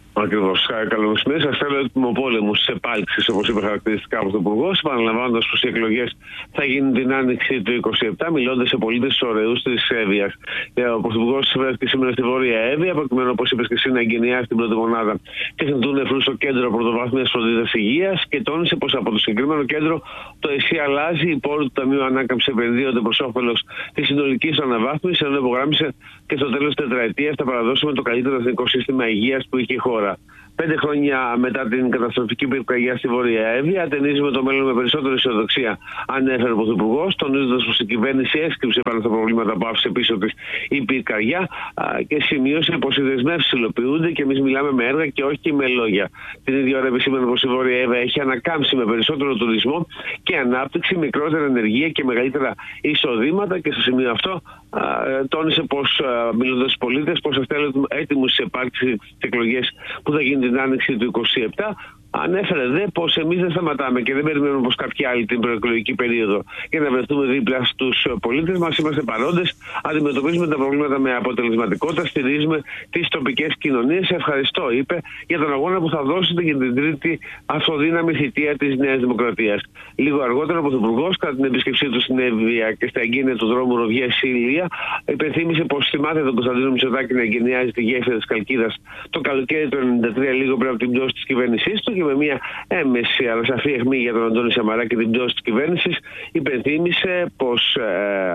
Speaker 14: Ακριβώς. Καλό μεσημέρι. Σας θέλω έτοιμο πόλεμο στις επάλξεις, όπως είπε χαρακτηριστικά ο Πρωθυπουργός, επαναλαμβάνοντας πως οι εκλογές θα γίνουν την άνοιξη του είκοσι επτά, μιλώντας σε πολίτες ωραίους της Εύβοιας. Ο Πρωθυπουργός βρέθηκε σήμερα στη Βόρεια Εύβοια, προκειμένου, όπως είπες και εσύ, να εγκαινιάσει την πρώτη μονάδα τεχνητού νεφρού στο κέντρο πρωτοβάθμιας φροντίδας υγείας και τόνισε πως από το συγκεκριμένο κέντρο το ΕΣΥ αλλάζει, οι πόροι του Ταμείου Ανάκαμψης επενδύονται προς όφελος της συνολικής αναβάθμισης, ενώ υπογράμμισε και στο τέλος της τετραετίας θα παραδώσουμε το καλύτερο εθνικό σύστημα υγείας που είχε η χώρα. Πέντε χρόνια μετά την καταστροφική πυρκαγιά στη Βόρεια Εύβοια, ατενίζουμε το μέλλον με περισσότερη αισιοδοξία, ανέφερε ο Πρωθυπουργός, τονίζοντας πως η κυβέρνηση έσκυψε πάνω στα προβλήματα που άφησε πίσω της η πυρκαγιά και σημείωσε πως οι δεσμεύσεις υλοποιούνται και εμείς μιλάμε με έργα και όχι με λόγια. Την ίδια ώρα επισήμανε πως η Βόρεια Εύβοια έχει ανακάμψει με περισσότερο τουρισμό και ανάπτυξη, μικρότερη ενεργεία και μεγαλύτερα εισοδήματα και στο σημείο αυτό τόνισε πως, μιλώντας στους πολίτες, πως θα θέλουν έτοιμους στις επάρξεις της εκλογές που θα γίνει την άνοιξη του είκοσι επτά. Ανέφερε δε πως εμείς δεν σταματάμε και δεν περιμένουμε πως κάποιοι άλλοι την προεκλογική περίοδο για να βρεθούμε δίπλα στους πολίτες μας. Είμαστε παρόντες, αντιμετωπίζουμε τα προβλήματα με αποτελεσματικότητα, στηρίζουμε τις τοπικές κοινωνίες. Ευχαριστώ, είπε, για τον αγώνα που θα δώσετε για την τρίτη αυτοδύναμη θητεία της Νέας Δημοκρατίας. Λίγο αργότερα, ο Πρωθυπουργός, κατά την επίσκεψή του στην Εύβοια και στα εγγένεια του δρόμου Ροβιές-Ηλία, υπενθύμησε πως θυμάται τον Κωνσταντίνο Μητσοτάκη να εγκαινιάζει τη γέφυρα της Καλκίδας το καλοκαίρι του ενενήντα τρία, λίγο πριν από την πτώση της κυβέρνησής του, και με μια έμεση αλλά σαφή αιχμή για τον Αντώνη Σαμαρά και την πτώση της κυβέρνησης, υπενθύμησε πως ε,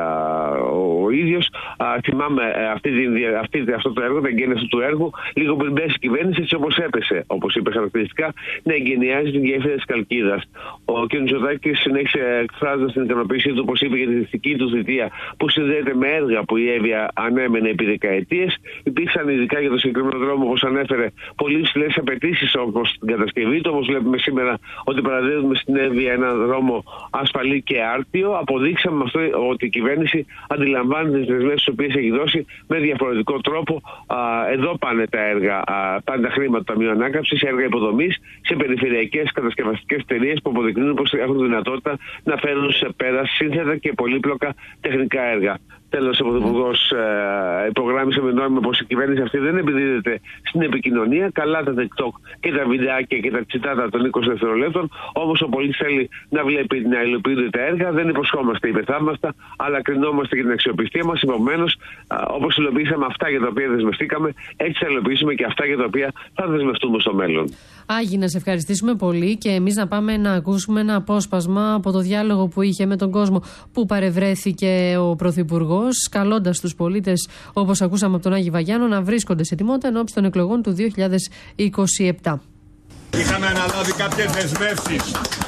Speaker 14: ο ίδιος ε, θυμάμαι αυτή την, αυτή, αυτό το έργο, τα εγγένεια αυτού του έργου, λίγο πριν πέσει η κυβέρνηση, έτσι όπως έπεσε, όπως είπε χαρακτηριστικά, να εγκαινιάζει την γέφυρα της Καλκίδας. Ο κ. Μητσοτάκης συνέχισε εκφράζοντας την ικανοποίησή του, όπως είπε, για τη δυτική του θητεία που συνδέεται με έργα που η Εύβοια ανέμενε επί δεκαετίες. Υπήρξαν ειδικά για το συγκεκριμένο δρόμο, όπως ανέφερε, πολύ υψηλές απαιτήσεις όπως την κατασκευή. Όπως βλέπουμε σήμερα ότι παραδίδουμε στην Εύβοια έναν δρόμο ασφαλή και άρτιο. Αποδείξαμε με αυτό ότι η κυβέρνηση αντιλαμβάνεται τις δεσμεύσεις τις οποίες έχει δώσει με διαφορετικό τρόπο. Α, εδώ πάνε τα έργα, α, πάνε τα χρήματα του Ταμείου Ανάκαμψης, σε έργα υποδομής, σε περιφερειακές κατασκευαστικές εταιρείες που αποδεικνύουν πως έχουν δυνατότητα να φέρουν σε πέρα σύνθετα και πολύπλοκα τεχνικά έργα. Τέλος, ο Πρωθυπουργός ε, υπογράμμισε με νόημα πως η κυβέρνηση αυτή δεν επιδίδεται στην επικοινωνία. Καλά τα TikTok και τα βιντεάκια και τα τσιτάτα των είκοσι δευτερολέπτων. Όμως ο πολίτης θέλει να βλέπει να υλοποιούνται τα έργα. Δεν υποσχόμαστε υπεθάμαστα, αλλά κρινόμαστε για την αξιοπιστία μας. Επομένως, όπως υλοποιήσαμε αυτά για τα οποία δεσμευτήκαμε, έτσι θα υλοποιήσουμε και αυτά για τα οποία θα δεσμευτούμε στο μέλλον.
Speaker 1: Άγι, να σε ευχαριστήσουμε πολύ και εμείς να πάμε να ακούσουμε ένα απόσπασμα από το διάλογο που είχε με τον κόσμο που παρευρέθηκε ο Πρωθυπουργός, καλώντας τους πολίτες, όπως ακούσαμε από τον Άγη Βαγιάννο, να βρίσκονται σε ετοιμότητα ενώπιση των εκλογών του δύο χιλιάδες είκοσι επτά.
Speaker 15: Είχαμε αναλάβει κάποιες δεσμεύσεις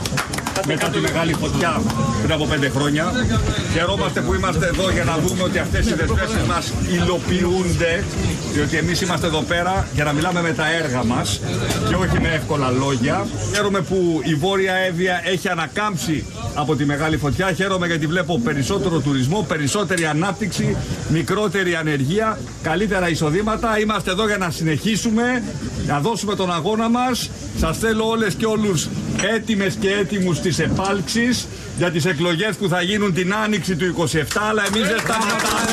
Speaker 15: μετά τη μεγάλη φωτιά πριν από πέντε χρόνια. Χαιρόμαστε που είμαστε εδώ για να δούμε ότι αυτές οι δεσμεύσεις μας υλοποιούνται, διότι εμείς είμαστε εδώ πέρα για να μιλάμε με τα έργα μας και όχι με εύκολα λόγια. Χαίρομαι που η Βόρεια Εύβοια έχει ανακάμψει από τη μεγάλη φωτιά. Χαίρομαι γιατί βλέπω περισσότερο τουρισμό, περισσότερη ανάπτυξη, μικρότερη ανεργία, καλύτερα εισοδήματα. Είμαστε εδώ για να συνεχίσουμε, να δώσουμε τον αγώνα μας. Σας θέλω όλες και όλους έτοιμες και έτοιμους στις επάλξεις για τις εκλογές που θα γίνουν την άνοιξη του είκοσι επτά, αλλά εμείς δεν σταματάμε.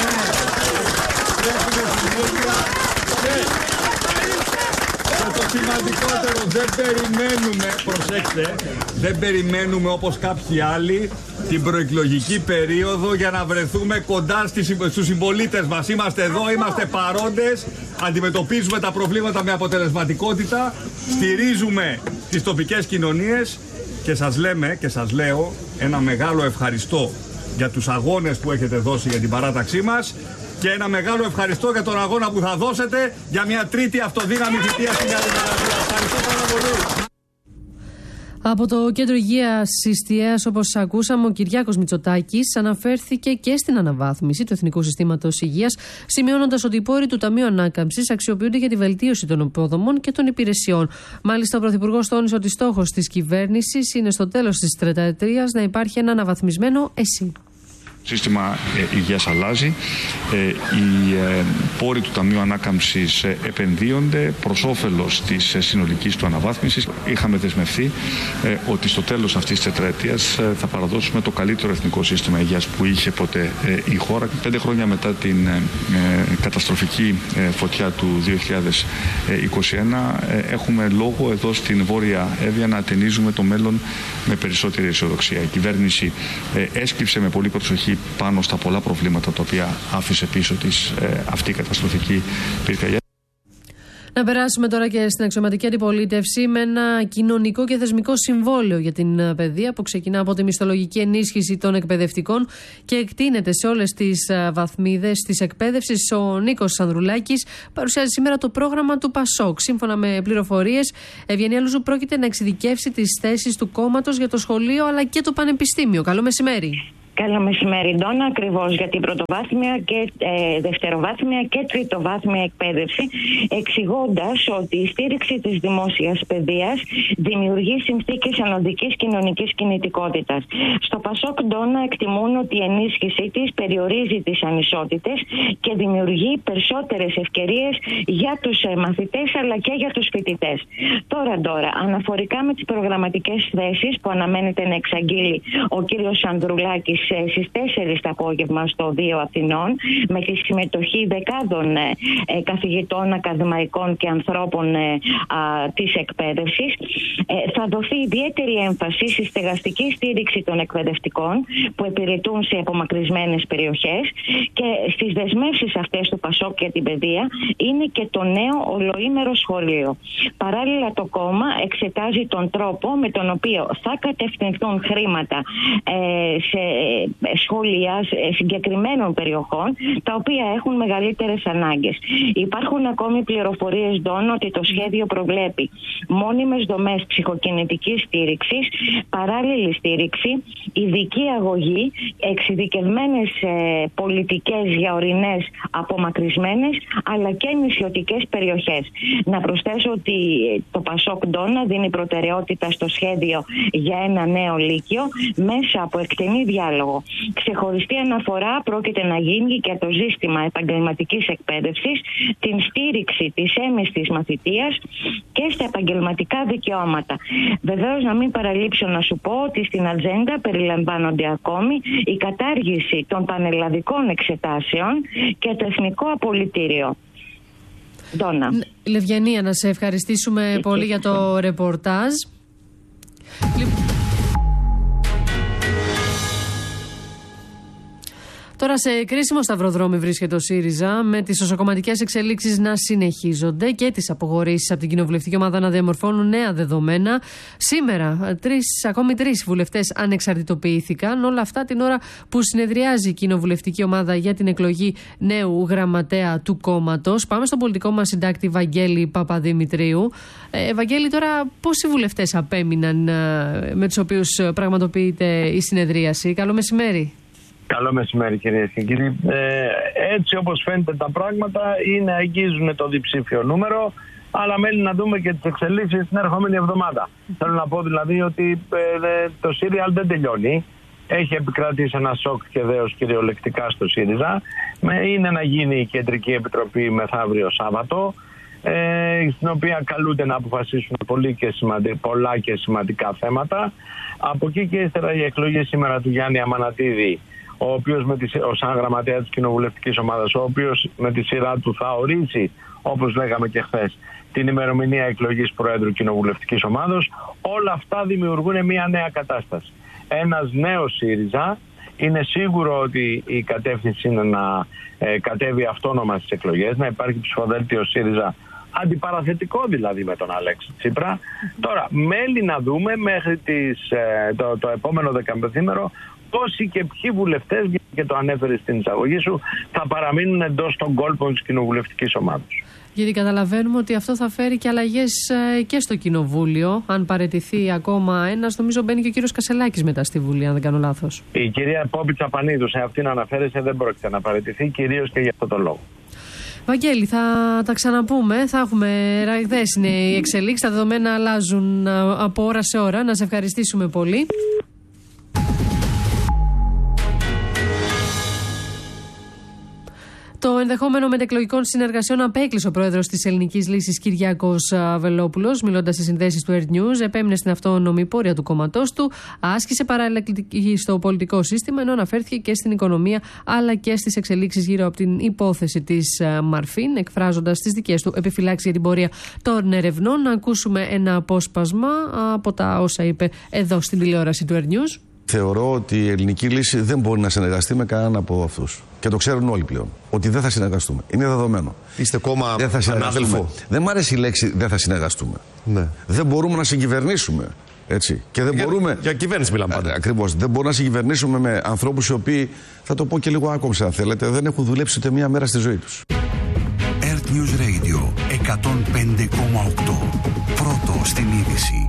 Speaker 15: Και το σημαντικότερο, δεν περιμένουμε, προσέξτε, δεν περιμένουμε όπως κάποιοι άλλοι την προεκλογική περίοδο για να βρεθούμε κοντά στους συμπολίτες μας. Είμαστε εδώ, είμαστε παρόντες, αντιμετωπίζουμε τα προβλήματα με αποτελεσματικότητα, στηρίζουμε τις τοπικές κοινωνίες και σας λέμε και σας λέω ένα μεγάλο ευχαριστώ για τους αγώνες που έχετε δώσει για την παράταξή μας και ένα μεγάλο ευχαριστώ για τον αγώνα που θα δώσετε για μια τρίτη αυτοδύναμη θητεία στην Νέα Δημοκρατία. Ευχαριστώ πάρα πολύ.
Speaker 1: Από το Κέντρο Υγείας Ιστιαίας, όπως ακούσαμε, ο Κυριάκος Μητσοτάκης αναφέρθηκε και στην αναβάθμιση του Εθνικού Συστήματος Υγείας, σημειώνοντας ότι οι πόροι του Ταμείου Ανάκαμψης αξιοποιούνται για τη βελτίωση των υποδομών και των υπηρεσιών. Μάλιστα, ο Πρωθυπουργός τόνισε ότι στόχος της κυβέρνησης είναι στο τέλος της τετραετίας να υπάρχει ένα αναβαθμισμένο ΕΣΥ.
Speaker 16: Το σύστημα ε, υγείας αλλάζει, ε, οι ε, πόροι του Ταμείου Ανάκαμψης ε, επενδύονται προς όφελος της ε, συνολικής του αναβάθμισης. Είχαμε δεσμευθεί ε, ότι στο τέλος αυτής της τετραετίας ε, θα παραδώσουμε το καλύτερο εθνικό σύστημα υγείας που είχε ποτέ ε, η χώρα. Πέντε χρόνια μετά την ε, ε, καταστροφική ε, φωτιά του δύο χιλιάδες είκοσι ένα ε, έχουμε λόγο εδώ στην Βόρεια Εύβοια να ατενίζουμε το μέλλον με περισσότερη αισιοδοξία. Η κυβέρνηση ε, έσκυψε με πολύ προσοχή πάνω στα πολλά προβλήματα τα οποία άφησε πίσω της ε, αυτή η καταστροφική πυρκαγιά.
Speaker 1: Να περάσουμε τώρα και στην αξιωματική αντιπολίτευση με ένα κοινωνικό και θεσμικό συμβόλαιο για την παιδεία που ξεκινά από τη μισθολογική ενίσχυση των εκπαιδευτικών και εκτείνεται σε όλες τις βαθμίδες της εκπαίδευσης. Ο Νίκος Ανδρουλάκης παρουσιάζει σήμερα το πρόγραμμα του ΠΑΣΟΚ. Σύμφωνα με πληροφορίες, Ευγενία Λούζου πρόκειται να εξειδικεύσει τις θέσεις του κόμματος για το σχολείο αλλά και το πανεπιστήμιο. Καλό μεσημέρι.
Speaker 17: Καλό μεσημέρι, Ντόνα. Ακριβώς για την πρωτοβάθμια και ε, δευτεροβάθμια και τριτοβάθμια εκπαίδευση, εξηγώντας ότι η στήριξη της δημόσιας παιδείας δημιουργεί συνθήκες ανωδικής κοινωνικής κινητικότητας. Στο ΠΑΣΟΚ, Ντόνα, εκτιμούν ότι η ενίσχυσή της περιορίζει τις ανισότητες και δημιουργεί περισσότερες ευκαιρίες για τους μαθητές αλλά και για τους φοιτητές. Τώρα, τώρα, αναφορικά με τις προγραμματικές θέσεις που αναμένεται να εξαγγείλει ο κύριος Ανδρουλάκης στις τέσσερις το απόγευμα στο Δίο Αθηνών, με τη συμμετοχή δεκάδων ε, καθηγητών, ακαδημαϊκών και ανθρώπων ε, α, της εκπαίδευσης, ε, θα δοθεί ιδιαίτερη έμφαση στη στεγαστική στήριξη των εκπαιδευτικών που υπηρετούν σε απομακρυσμένες περιοχές, και στις δεσμεύσεις αυτές του ΠΑΣΟΚ για την παιδεία είναι και το νέο ολοήμερο σχολείο. Παράλληλα, το κόμμα εξετάζει τον τρόπο με τον οποίο θα κατευθυνθούν χρήματα ε, σε σχολεία συγκεκριμένων περιοχών τα οποία έχουν μεγαλύτερες ανάγκες. Υπάρχουν ακόμη πληροφορίες, Ντόν, ότι το σχέδιο προβλέπει μόνιμες δομές ψυχοκινητικής στήριξης, παράλληλη στήριξη, ειδική αγωγή, εξειδικευμένες ε, πολιτικές για ορεινές απομακρυσμένες αλλά και νησιωτικές περιοχές. Να προσθέσω ότι το ΠΑΣΟΚ, Ντόν, δίνει προτεραιότητα στο σχέδιο για ένα νέο λύκειο μέσα από εκτενή διάλογο. Ξεχωριστή αναφορά πρόκειται να γίνει για το ζήτημα επαγγελματικής εκπαίδευσης, την στήριξη της έμεστης μαθητείας και στα επαγγελματικά δικαιώματα. Βεβαίως, να μην παραλείψω να σου πω ότι στην ατζέντα περιλαμβάνονται ακόμη η κατάργηση των πανελλαδικών εξετάσεων και το εθνικό απολυτήριο. Ντόνα.
Speaker 1: Λευγενία, να σε ευχαριστήσουμε πολύ για το ρεπορτάζ. Τώρα σε κρίσιμο σταυροδρόμι βρίσκεται ο ΣΥΡΙΖΑ, με τις εσωκομματικές εξελίξεις να συνεχίζονται και τις αποχωρήσεις από την κοινοβουλευτική ομάδα να διαμορφώνουν νέα δεδομένα. Σήμερα, τρεις, ακόμη τρεις βουλευτές ανεξαρτητοποιήθηκαν. Όλα αυτά την ώρα που συνεδριάζει η κοινοβουλευτική ομάδα για την εκλογή νέου γραμματέα του κόμματος. Πάμε στον πολιτικό μας συντάκτη Βαγγέλη Παπαδημητρίου. Ε, Βαγγέλη, τώρα πόσοι βουλευτές απέμειναν ε, με τους οποίους πραγματοποιείται η συνεδρίαση? Καλό μεσημέρι.
Speaker 18: Καλό μεσημέρι, κυρίες και κύριοι. Ε, έτσι όπως φαίνεται τα πράγματα, είναι αγγίζουν το διψήφιο νούμερο, αλλά μένει να δούμε και τις εξελίξεις την ερχόμενη εβδομάδα. Θέλω να πω δηλαδή ότι ε, το ΣΥΡΙΑΛ δεν τελειώνει. Έχει επικρατήσει ένα σοκ και δέος κυριολεκτικά στο ΣΥΡΙΖΑ. Είναι να γίνει η Κεντρική Επιτροπή μεθαύριο Σάββατο, ε, στην οποία καλούνται να αποφασίσουν πολύ και σημαντικά, πολλά και σημαντικά θέματα. Από εκεί και ύστερα η εκλογή σήμερα του Γιάννη Αμανατίδη, ο οποίος με τη, ως σαν γραμματέα της κοινοβουλευτικής ομάδας, ο οποίος με τη σειρά του θα ορίσει, όπως λέγαμε και χθες, την ημερομηνία εκλογής Προέδρου κοινοβουλευτικής ομάδος. Όλα αυτά δημιουργούν μια νέα κατάσταση. Ένας νέος ΣΥΡΙΖΑ. Είναι σίγουρο ότι η κατεύθυνση είναι να ε, κατέβει αυτόνομα στις εκλογές, να υπάρχει ψηφοδέλτιο ΣΥΡΙΖΑ αντιπαραθετικό δηλαδή με τον Αλέξη Τσίπρα. Τώρα, μένει να δούμε μέχρι τις, ε, το, το επόμενο δεκαπενθήμερο πόσοι και ποιοι βουλευτές, και το ανέφερε στην εισαγωγή σου, θα παραμείνουν εντός των κόλπων της κοινοβουλευτικής ομάδας.
Speaker 1: Γιατί καταλαβαίνουμε ότι αυτό θα φέρει και αλλαγές και στο Κοινοβούλιο. Αν παραιτηθεί ακόμα ένας, νομίζω μπαίνει και ο κύριος Κασελάκης μετά στη Βουλή, αν δεν κάνω λάθος.
Speaker 18: Η κυρία Πόπη Τσαπανίδου, σε αυτήν αναφέρεσαι, δεν πρόκειται να παραιτηθεί, κυρίως και για αυτό το λόγο.
Speaker 1: Βαγγέλη, θα τα ξαναπούμε. Θα έχουμε ραγδαίες είναι οι εξελίξεις. Τα δεδομένα αλλάζουν από ώρα σε ώρα. Να σε ευχαριστήσουμε πολύ. Το ενδεχόμενο μετεκλογικών συνεργασιών απέκλεισε ο πρόεδρος της Ελληνικής Λύσης Κυριάκος Βελόπουλος, μιλώντας στις συνδέσεις του Earth News, επέμεινε στην αυτόνομη πορεία του κόμματός του, άσκησε παράλληλα κριτική στο πολιτικό σύστημα, ενώ αναφέρθηκε και στην οικονομία αλλά και στις εξελίξεις γύρω από την υπόθεση της Μαρφίν, εκφράζοντας τις δικές του επιφυλάξεις για την πορεία των ερευνών. Να ακούσουμε ένα απόσπασμα από τα όσα είπε εδώ στην τηλεόραση του Earth News.
Speaker 19: Θεωρώ ότι η Ελληνική Λύση δεν μπορεί να συνεργαστεί με κανέναν από αυτούς. Και το ξέρουν όλοι πλέον. Ότι δεν θα συνεργαστούμε. Είναι δεδομένο.
Speaker 20: Είστε κόμμα
Speaker 19: ανάδελφο. Δεν μ' αρέσει η λέξη δεν θα συνεργαστούμε.
Speaker 20: Ναι.
Speaker 19: Δεν μπορούμε να συγκυβερνήσουμε. Έτσι. Και δεν
Speaker 20: για,
Speaker 19: μπορούμε.
Speaker 20: Για κυβέρνηση μιλάμε πάντα.
Speaker 19: Ακριβώς. Δεν μπορούμε να συγκυβερνήσουμε με ανθρώπους οι οποίοι, θα το πω και λίγο άκομψα αν θέλετε, δεν έχουν δουλέψει ούτε μία μέρα στη ζωή τους.
Speaker 9: Earth News Radio εκατόν πέντε κόμμα οκτώ. Πρώτο στην είδηση.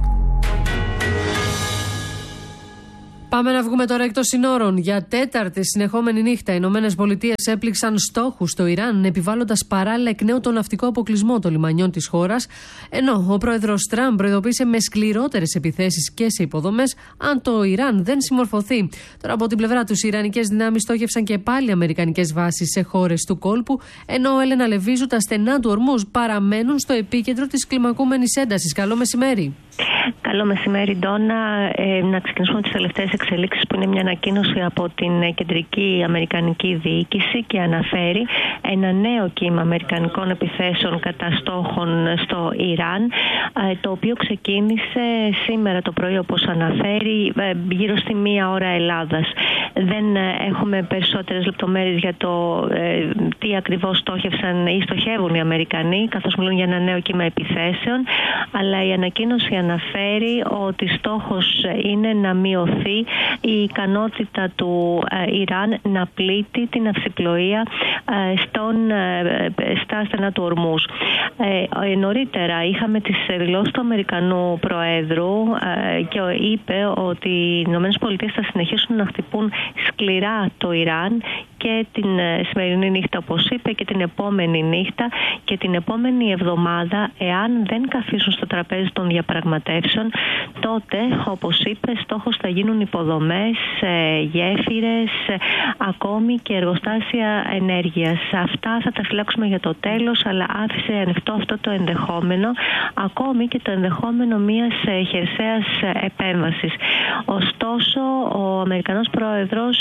Speaker 1: Πάμε να βγούμε τώρα εκτός συνόρων. Για τέταρτη συνεχόμενη νύχτα, οι Ηνωμένες Πολιτείες έπληξαν στόχους στο Ιράν, επιβάλλοντας παράλληλα εκ νέου τον ναυτικό αποκλεισμό των λιμανιών της χώρας, ενώ ο πρόεδρος Τραμπ προειδοποίησε με σκληρότερες επιθέσεις και σε υποδομές αν το Ιράν δεν συμμορφωθεί. Τώρα από την πλευρά τους, οι Ιρανικές δυνάμεις στόχευσαν και πάλι αμερικανικές βάσεις σε χώρες του κόλπου, ενώ Έλενα Λεβίζου, τα στενά του Ορμούζ παραμένουν στο επίκεντρο της κλιμακούμενης έντασης. Καλό μεσημέρι.
Speaker 17: Καλό μεσημέρι, Ντόνα. Ε, να ξεκινήσουμε τις τελευταίες εξελίξεις, που είναι μια ανακοίνωση από την Κεντρική Αμερικανική Διοίκηση και αναφέρει ένα νέο κύμα αμερικανικών επιθέσεων κατά στόχων στο Ιράν, ε, το οποίο ξεκίνησε σήμερα το πρωί, όπως αναφέρει, ε, γύρω στη μία ώρα Ελλάδας. Δεν ε, έχουμε περισσότερες λεπτομέρειες για το ε, τι ακριβώς στόχευσαν ή στοχεύουν οι Αμερικανοί, καθώς μιλούν για ένα νέο κύμα επιθέσεων, αλλά η ανακοίνωση αναφέρει ότι στόχος είναι να μειωθεί η ικανότητα του ε, Ιράν να πλήττει την αυσιπλοεία ε, στον, ε, στα στενά του Ορμούζ. Ε, ε, νωρίτερα είχαμε τις δηλώσεις του Αμερικανού Προέδρου ε, και είπε ότι οι ΗΠΑ θα συνεχίσουν να χτυπούν σκληρά το Ιράν και την σημερινή νύχτα, όπως είπε, και την επόμενη νύχτα και την επόμενη εβδομάδα, εάν δεν καθίσουν στο τραπέζι των διαπραγματεύσεων, τότε, όπως είπε, στόχος θα γίνουν υποδομές, γέφυρες, ακόμη και εργοστάσια ενέργειας. Αυτά θα τα φυλάξουμε για το τέλος, αλλά άφησε ανοιχτό αυτό το ενδεχόμενο, ακόμη και το ενδεχόμενο μιας χερσαίας επέμβασης. Ωστόσο, ο Αμερικανός Πρόεδρος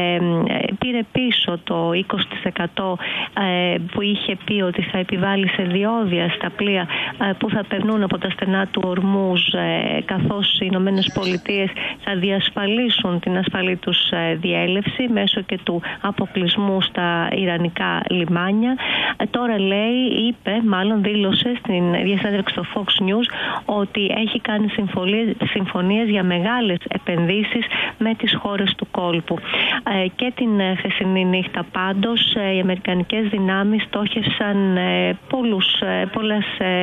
Speaker 17: πήρε πίσω το είκοσι τοις εκατό που είχε πει ότι θα επιβάλλει σε διόδια στα πλοία που θα περνούν από τα στενά του Ορμούζ, καθώς οι Ηνωμένες Πολιτείες θα διασφαλίσουν την ασφαλή τους διέλευση μέσω και του αποκλεισμού στα ιρανικά λιμάνια. Τώρα λέει, είπε, μάλλον δήλωσε στην διασύνδεξη στο Fox News ότι έχει κάνει συμφωνίες για μεγάλες επενδύσεις με τις χώρες του κόλπου. Και την χθεσινή νύχτα πάντως οι αμερικανικές δυνάμεις στόχευσαν πολλούς, πολλές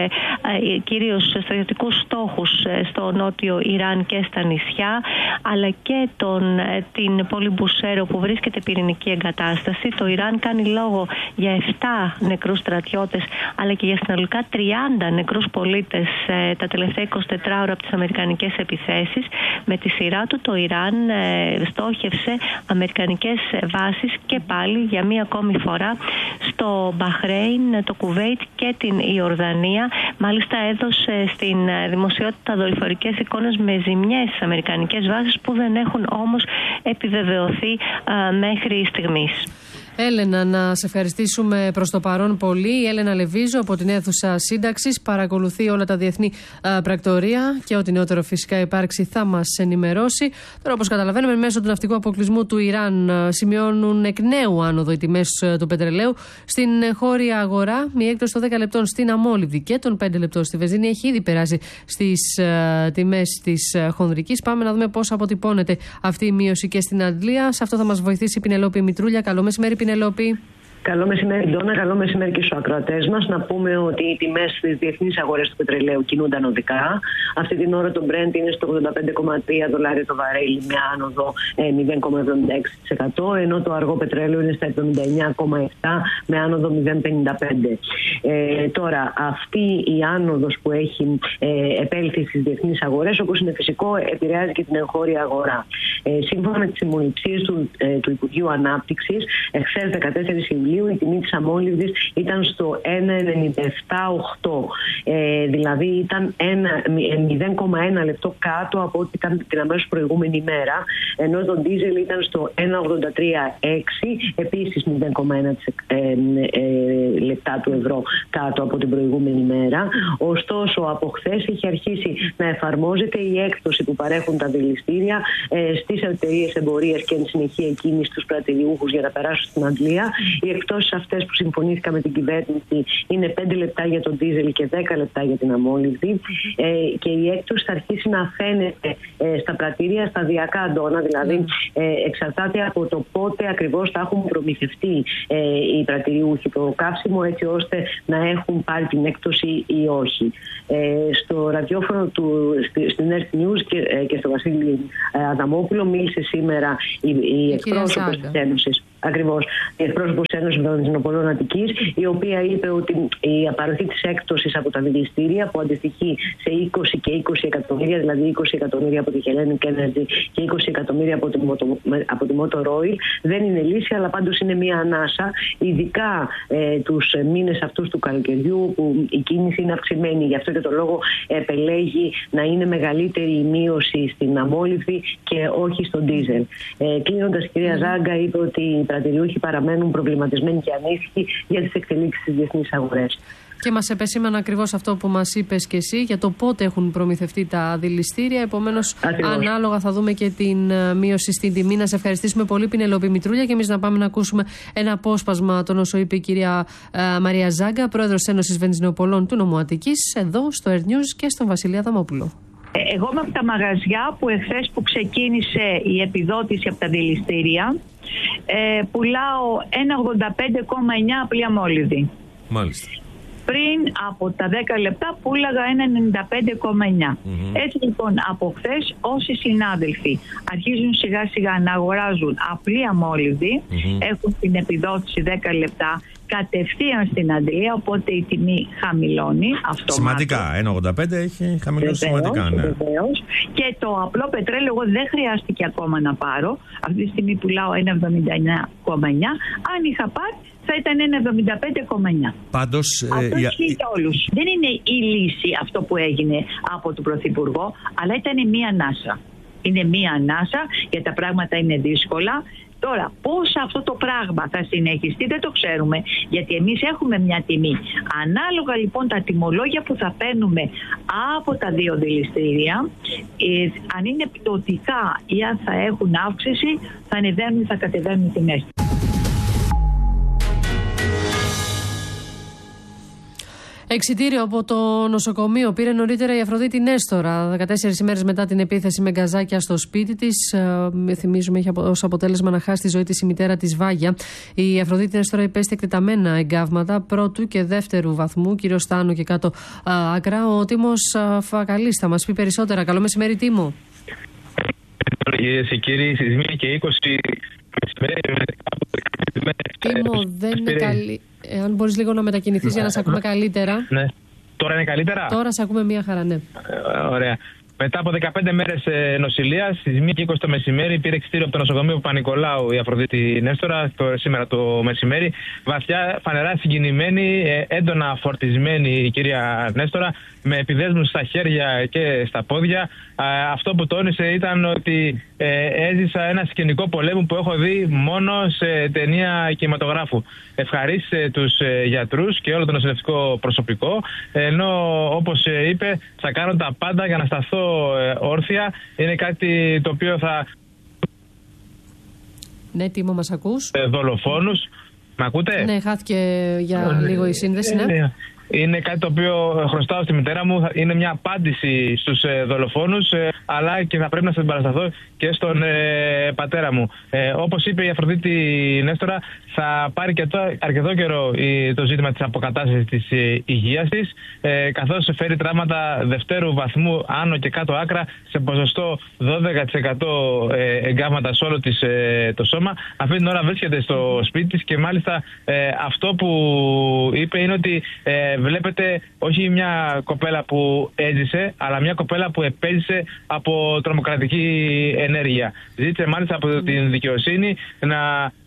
Speaker 17: κυρίως στρατιωτικούς στόχους στο νότιο Ιράν και στα νησιά, αλλά και τον, την πόλη Μπουσέρο που βρίσκεται πυρηνική εγκατάσταση. Το Ιράν κάνει λόγο για επτά νεκρούς στρατιώτες, αλλά και για συνολικά τριάντα νεκρούς πολίτες τα τελευταία είκοσι τέσσερις ώρα από τις αμερικανικές επιθέσεις. Με τη σειρά του το Ιράν στόχευσε αμερικανικές βάσεις και πάλι για μία ακόμη φορά στο Μπαχρέιν, το Κουβέιτ και την Ιορδανία. Μάλιστα έδωσε στην δημοσιότητα δορυφορικές εικόνες με ζημιές στις αμερικανικές βάσεις, που δεν έχουν όμως επιβεβαιωθεί α, μέχρι στιγμής.
Speaker 1: Έλενα, να σε ευχαριστήσουμε προς το παρόν πολύ. Η Έλενα Λεβίζου από την αίθουσα σύνταξης παρακολουθεί όλα τα διεθνή α, πρακτορία και ό,τι νεότερο φυσικά υπάρξει θα μας ενημερώσει. Τώρα, όπως καταλαβαίνουμε, μέσω του ναυτικού αποκλεισμού του Ιράν α, σημειώνουν εκ νέου άνοδο οι τιμές του πετρελαίου. Στην χώρια αγορά, η έκπτωση των δέκα λεπτών στην αμόλυβδη και των πέντε λεπτών στη βενζίνη έχει ήδη περάσει στις α, τιμές της χονδρικής. Πάμε να δούμε πώς αποτυπώνεται αυτή η μείωση και στην Αγγλία. Σε αυτό θα μας βοηθήσει η Πινελόπη Μητρούλια. Καλό μεσημέρι, Πινελόπη.
Speaker 21: Καλό μεσημέρι, Ντόνα. Καλό μεσημέρι και στους ακροατές μας. Να πούμε ότι οι τιμές στις διεθνείς αγορές του πετρελαίου κινούνται ανωδικά. Αυτή την ώρα το Brent είναι στο ογδόντα πέντε κόμμα τρία δολάρια το βαρέλι με άνοδο μηδέν κόμμα εβδομήντα έξι τοις εκατό, ενώ το αργό πετρέλαιο είναι στα εβδομήντα εννέα κόμμα επτά με άνοδο μηδέν κόμμα πενήντα πέντε. Ε, τώρα, αυτή η άνοδος που έχει ε, επέλθει στις διεθνείς αγορές, όπως είναι φυσικό, επηρεάζει και την εγχώρια αγορά. Ε, σύμφωνα με τις συμμονιψίες του, ε, του Υπουργείου Ανάπτυξης, εχθές δεκατέσσερις Ιουλίου πετρελαίου η τιμή της αμόλυβδης ήταν στο ένα ενενήντα επτά οκτώ. Ε, δηλαδή ήταν μηδέν κόμμα ένα λεπτό κάτω από ό,τι ήταν την αμέσως προηγούμενη ημέρα, ενώ το ντίζελ ήταν στο ένα ογδόντα τρία έξι, επίσης μηδέν κόμμα ένα ε, ε, λεπτά του ευρώ κάτω από την προηγούμενη ημέρα. Ωστόσο, από χθες έχει αρχίσει να εφαρμόζεται η έκπτωση που παρέχουν τα δηληστήρια ε, στις εταιρείες εμπορίας και εν συνεχεία εκείνη στους πρατηριούχους για να περάσουν στην Αγγλία. Οι εκπτώσεις αυτές που συμφωνήθηκαν με την κυβέρνηση είναι πέντε λεπτά για τον ντίζελ και δέκα λεπτά για την αμόλυβδη. Ε, και η έκπτωση θα αρχίσει να φαίνεται ε, στα πρατήρια σταδιακά, Αντώνα, δηλαδή ε, εξαρτάται από το πότε ακριβώς θα έχουν προμηθευτεί ε, οι πρατηριούχοι το καύσιμο, έτσι ώστε να έχουν πάρει την έκπτωση ή όχι. Ε, στο ραδιόφωνο του, στην Earth News και, ε, και στο Βασίλη ε, Αδαμόπουλο μίλησε σήμερα η, η εκπρόσωπος της Ένωσης. Ακριβώς, η εκπρόσωπος της Ένωσης Βενζινοπολών Αττικής, η οποία είπε ότι η απαροχή της έκπτωσης από τα δηληστήρια, που αντιστοιχεί σε είκοσι και είκοσι εκατομμύρια, δηλαδή είκοσι εκατομμύρια από τη Hellenic Energy και είκοσι εκατομμύρια από τη, από τη Motor Oil, δεν είναι λύση, αλλά πάντως είναι μια ανάσα, ειδικά ε, τους μήνες αυτούς του καλοκαιριού, που η κίνηση είναι αυξημένη. Γι' αυτό και το λόγο επελέγει να είναι μεγαλύτερη η μείωση στην αμόλυβδη και όχι στον ντίζελ. Ε, Κλείνοντας, η κυρία Ζάγκα είπε ότι οι πρατηριούχοι παραμένουν προβληματισμένοι και ανήσυχοι για τις εξελίξεις στις διεθνείς αγορές.
Speaker 1: Και μας επεσήμανε ακριβώς αυτό που μας είπες και εσύ για το πότε έχουν προμηθευτεί τα δηληστήρια. Επομένως, ανάλογα θα δούμε και την μείωση στην τιμή. Να σε ευχαριστήσουμε πολύ, Πινελόπη Μητρούλια, και εμείς να πάμε να ακούσουμε ένα απόσπασμα των όσο είπε η κυρία uh, Μαρία Ζάγκα, πρόεδρος της Ένωσης Βενζινοπολών του νομού Αττικής, εδώ στο Earth News και στον Βασίλη Αδαμόπουλο.
Speaker 20: Εγώ είμαι από τα μαγαζιά που εχθές που ξεκίνησε η επιδότηση από τα δηληστήρια, ε, πουλάω ένα ογδόντα πέντε κόμμα εννιά απλή αμόλυβδη.
Speaker 3: Μάλιστα.
Speaker 20: Πριν από τα δέκα λεπτά πούλαγα ένα ενενήντα πέντε κόμμα εννιά. Mm-hmm. Έτσι λοιπόν από χθες όσοι συνάδελφοι αρχίζουν σιγά σιγά να αγοράζουν απλή αμόλυβδη, mm-hmm. έχουν την επιδότηση δέκα λεπτά κατευθείαν στην Αντρία, οπότε η τιμή χαμηλώνει αυτομάτως. Σημαντικά,
Speaker 3: ένα ογδόντα πέντε έχει χαμηλώσει σημαντικά. Ναι.
Speaker 20: Βεβαίως. Και το απλό πετρέλαιο εγώ δεν χρειάστηκε ακόμα να πάρω. Αυτή τη στιγμή πουλάω ένα εβδομήντα εννιά κόμμα εννιά. Αν είχα πάρει θα ήταν ένα εβδομήντα πέντε κόμμα εννιά.
Speaker 3: Πάντως,
Speaker 20: αυτό ισχύει ε, για όλους. Δεν είναι η λύση αυτό που έγινε από τον Πρωθυπουργό, αλλά ήταν μία ανάσα. Είναι μία ανάσα γιατί τα πράγματα είναι δύσκολα. Τώρα, πώς αυτό το πράγμα θα συνεχιστεί δεν το ξέρουμε, γιατί εμείς έχουμε μια τιμή. Ανάλογα λοιπόν τα τιμολόγια που θα παίρνουμε από τα δύο δηληστήρια, ε, αν είναι πτωτικά ή αν θα έχουν αύξηση, θα ανεβαίνουν ή θα κατεβαίνουν οι τιμές.
Speaker 1: Εξιτήριο από το νοσοκομείο πήρε νωρίτερα η Αφροδίτη Νέστορα, δεκατέσσερις ημέρες μετά την επίθεση με γκαζάκια στο σπίτι της. Ε, θυμίζουμε, είχε ως αποτέλεσμα να χάσει τη ζωή της η μητέρα της Βάγια. Η Αφροδίτη Νέστορα υπέστη εκτεταμένα εγκάβματα πρώτου και δεύτερου βαθμού, κύριο Στάνου και κάτω α, άκρα. Ο Τίμος Φακαλής θα μας πει περισσότερα. Καλό μεσημέρι, Τίμο.
Speaker 22: Κυρίες και κύριοι, στις μία και είκοσι μεσημέρι.
Speaker 1: Τίμο, δεν είναι καλή. Αν μπορείς λίγο να μετακινηθείς για να σε ακούμε καλύτερα.
Speaker 22: Ναι. Τώρα είναι καλύτερα.
Speaker 1: Τώρα σε ακούμε μία χαρά, ναι.
Speaker 22: Ε, ωραία. Μετά από δεκαπέντε μέρες νοσηλεία, στις μία και είκοσι το μεσημέρι, πήρε εξιτήριο από το νοσοκομείο Παπα-Νικολάου η Αφροδίτη Νέστορα, το, σήμερα το μεσημέρι. Βαθιά, φανερά συγκινημένη, έντονα φορτισμένη η κυρία Νέστορα, με επιδέσμους στα χέρια και στα πόδια. Αυτό που τόνισε ήταν ότι ε, έζησα ένα σκηνικό πολέμου που έχω δει μόνο σε ταινία κινηματογράφου. Ευχαρίστησε τους ε, γιατρούς και όλο το νοσηλευτικό προσωπικό, ενώ όπως ε, είπε θα κάνω τα πάντα για να σταθώ ε, όρθια. Είναι κάτι το οποίο θα...
Speaker 1: Ναι, Τίμο, μας ακούς?
Speaker 22: Ε, δολοφόνους. Μ' ακούτε?
Speaker 1: Ναι, χάθηκε για ε, λίγο η σύνδεση, ναι.
Speaker 22: Ε, Είναι κάτι το οποίο χρωστάω στη μητέρα μου. Είναι μια απάντηση στους ε, δολοφόνους, ε, αλλά και θα πρέπει να συμπαρασταθώ και στον ε, πατέρα μου. Ε, όπως είπε η Αφροδίτη Νέστορα, θα πάρει και το, αρκετό καιρό η, το ζήτημα της αποκατάστασης της ε, υγείας της, ε, καθώς φέρει τραύματα δευτέρου βαθμού άνω και κάτω άκρα σε ποσοστό δώδεκα τοις εκατό ε, εγκάβματα σε όλο της, ε, το σώμα. Αυτή την ώρα βρίσκεται στο σπίτι της και μάλιστα ε, αυτό που είπε είναι ότι ε, βλέπετε όχι μια κοπέλα που έζησε, αλλά μια κοπέλα που επέζησε από τρομοκρατική ενέργεια. Ζήτησε μάλιστα από την δικαιοσύνη να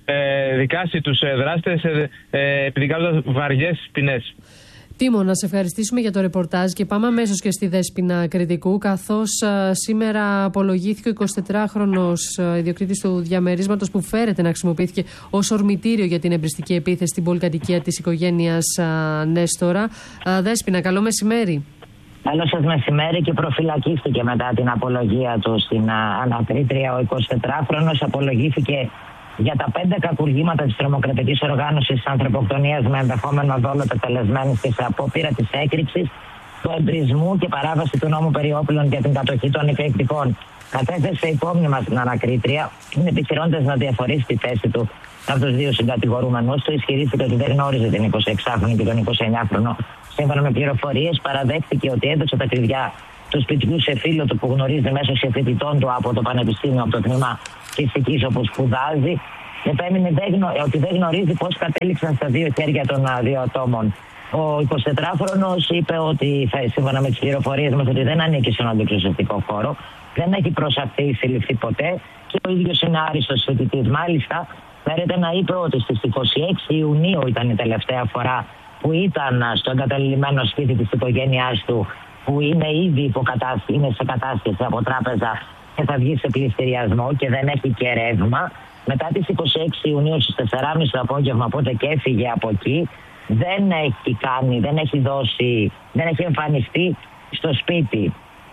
Speaker 22: ε, δικάσει τους ε, δράστες ε, ε, επιδικάζοντας βαριές ποινές.
Speaker 1: Τίμο, να σε ευχαριστήσουμε για το ρεπορτάζ και πάμε αμέσως και στη Δέσποινα Κρητικού, καθώς α, σήμερα απολογήθηκε ο εικοσιτετράχρονος ιδιοκτήτης του διαμερίσματος που φέρεται να χρησιμοποιήθηκε ως ορμητήριο για την εμπριστική επίθεση στην πολυκατοικία της οικογένειας α, Νέστορα. Α, Δέσποινα, καλό μεσημέρι.
Speaker 2: Καλό σας μεσημέρι, και προφυλακίστηκε μετά την απολογία του στην α, ανακρίτρια. Ο εικοσιτετράχρονος απολογήθηκε για τα πέντε κακουργήματα της τρομοκρατικής οργάνωσης ανθρωποκτονίας με ενδεχόμενο δόλο τετελεσμένης και σε απόπειρα της έκρηξης, του εμπρισμού και παράβαση του νόμου περί όπλων για την κατοχή των εκρηκτικών. Κατέθεσε υπόμνημα στην ανακρίτρια, επιχειρώντας να διαφορήσει τη θέση του από τους δύο συγκατηγορούμενους του. Ισχυρίστηκε ότι δεν γνώριζε την εικοσιεξάχρονη και τον εικοσιεννιάχρονο. Σύμφωνα με πληροφορίες, παραδέχτηκε ότι έδωσε τα κλειδιά του σπιτιού σε φίλο του που γνωρίζει μέσω συμφοιτητών του από το Πανεπιστήμιο, από το τμήμα φυσικής όπου σπουδάζει. Επέμεινε ότι δεν γνωρίζει πώς κατέληξαν στα δύο χέρια των δύο ατόμων. Ο εικοσιτετράχρονος είπε ότι, σύμφωνα με τις πληροφορίες μας, ότι δεν ανήκει σε έναν αντιπροσωπευτικό χώρο, δεν έχει προσαχθεί ή συλληφθεί ποτέ και ο ίδιος είναι άριστος φοιτητής. Μάλιστα, φέρεται να είπε ότι στις είκοσι έξι Ιουνίου ήταν η τελευταία φορά που ήταν στο εγκαταλειμμένο σπίτι της οικογένειάς του, που είναι ήδη υποκατάστη, είναι σε κατάσχεση από τράπεζα και θα βγει σε πληστηριασμό και δεν έχει και ρεύμα. Μετά τις είκοσι έξι Ιουνίου στις τέσσερις και μισή το απόγευμα, οπότε και έφυγε από εκεί, δεν έχει κάνει, δεν έχει δώσει, δεν έχει εμφανιστεί στο σπίτι.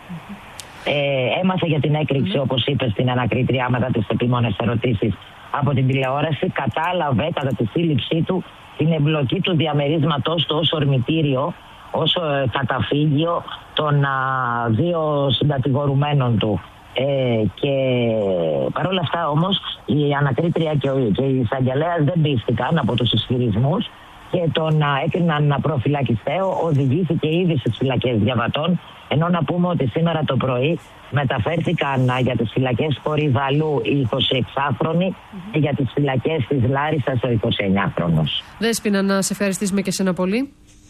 Speaker 2: Ε, έμαθε για την έκρηξη, όπως είπε στην ανακρίτριά μετά τις επίμονες ερωτήσεις από την τηλεόραση. Κατάλαβε κατά τη σύλληψή του την εμπλοκή του διαμερίσματός του ως ορμητήριο, ως καταφύγιο των α, δύο συντατηγορουμένων του. Ε, και παρόλα αυτά όμως η ανακρίτρια και, ο, και η εισαγγελέας δεν πίστηκαν από τους ισχυρισμούς και τον α, έκριναν να προφυλακιστέο. Οδηγήθηκε ήδη στις φυλακές διαβατών, ενώ να πούμε ότι σήμερα το πρωί μεταφέρθηκαν α, για τις φυλακές Κορυδαλού οι εικοσιεξάχρονοι mm-hmm. και για τις φυλακές της Λάρισσας ο εικοσιεννιάχρονος.
Speaker 1: Δέσποινα, να σε ευχαριστήσουμε και σένα πολύ.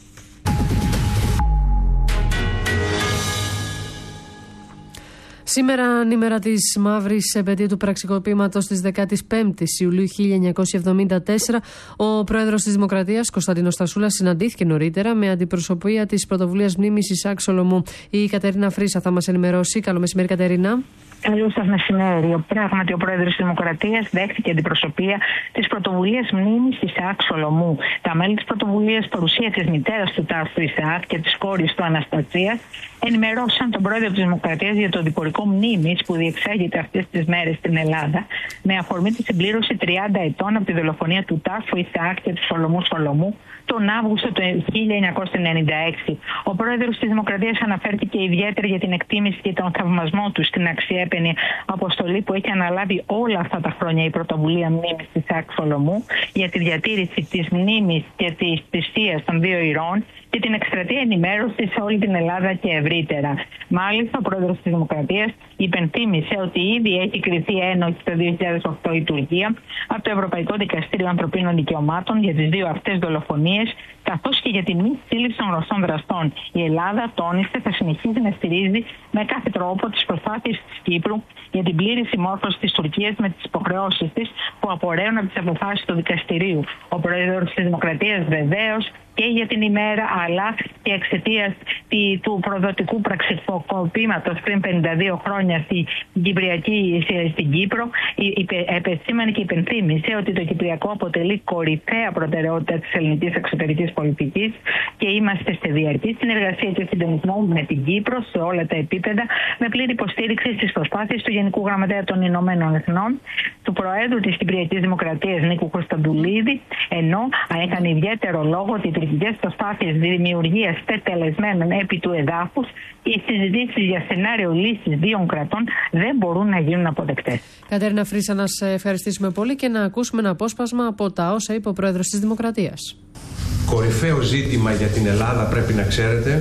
Speaker 1: Σήμερα, ανήμερα της μαύρης επετείου του πραξικοπήματος της δεκάτης πέμπτης Ιουλίου χίλια εννιακόσια εβδομήντα τέσσερα, ο πρόεδρος της Δημοκρατίας, Κωνσταντίνος Στασούλας, συναντήθηκε νωρίτερα με αντιπροσωπεία της πρωτοβουλίας μνήμης Ισαάκ Σολομού. Η Κατερίνα Φρίσα θα μας ενημερώσει. Καλό μεσημέρι, Κατερίνα.
Speaker 4: Καλό σας μεσημέρι. Πράγματι, ο πρόεδρος της Δημοκρατίας δέχτηκε αντιπροσωπεία της πρωτοβουλίας μνήμης Ισαάκ Σολομού. Τα μέλη της πρωτοβουλίας, παρουσία της μητέρας του τάφου Ισαάκ και της κόρης του Αναστασίας, ενημερώσαν τον πρόεδρο της Δημοκρατίας για το δικορικό μνήμης που διεξάγεται αυτές τις μέρες στην Ελλάδα, με αφορμή τη συμπλήρωση τριάντα ετών από τη δολοφονία του τάφου Ισαάκ και του Σολομού Σολομού τον Αύγουστο του χίλια εννιακόσια ενενήντα έξι. Ο πρόεδρος της Δημοκρατίας αναφέρθηκε ιδιαίτερα για την εκτίμηση και τον θαυμασμό του στην αξιέπαινη αποστολή που έχει αναλάβει όλα αυτά τα χρόνια η πρωτοβουλία μνήμης της Ισαάκ Σολομού για τη διατήρηση της μνήμης και της θυσίας των δύο ηρώων και την εκστρατεία ενημέρωση σε όλη την Ελλάδα και ευρύτερα. Μάλιστα, ο πρόεδρος της Δημοκρατίας υπενθύμησε ότι ήδη έχει κριθεί ένοχη το δύο χιλιάδες οκτώ η Τουρκία από το Ευρωπαϊκό Δικαστήριο Ανθρωπίνων Δικαιωμάτων για τις δύο αυτές δολοφονίες, καθώς και για τη μη σύλληψη των γνωστών δραστών. Η Ελλάδα, τόνισε, θα συνεχίζει να στηρίζει με κάθε τρόπο τις προσπάθειες της Κύπρου για την πλήρη συμμόρφωση της Τουρκίας με τις υποχρεώσεις της που απορρέουν από τις αποφάσεις του δικαστηρίου. Ο πρόεδρος της Δημοκρατίας βεβαίως και για την ημέρα, αλλά και εξαιτίας του προδοτικού πραξικοπήματος πριν πενήντα δύο χρόνια στην Κυπριακή, στην Κύπρο, επεσήμανε και υπενθύμησε ότι το Κυπριακό αποτελεί κορυφαία προτεραιότητα της ελληνικής εξωτερικής πολιτικής και είμαστε σε διαρκή συνεργασία και συντονισμό με την Κύπρο σε όλα τα επίπεδα, με πλήρη υποστήριξη στις προσπάθειες του Γενικού Γραμματέα των Ηνωμένων Εθνών, του Προέδρου της Κυπριακής Δημοκρατίας Νίκου Κωνσταντουλίδη, ενώ έκανε ιδιαίτερο λόγο ότι οι τουρκικές προσπάθειες δημιουργίας τετελεσμένων επί του εδάφους και οι συζητήσεις για σενάριο λύσης δύο κρατών δεν μπορούν να γίνουν αποδεκτές.
Speaker 1: Κατερίνα Φρίσα, να σε ευχαριστήσουμε πολύ και να ακούσουμε ένα απόσπασμα από τα όσα είπε ο πρόεδρος της Δημοκρατίας.
Speaker 23: Κορυφαίο ζήτημα για την Ελλάδα, πρέπει να ξέρετε,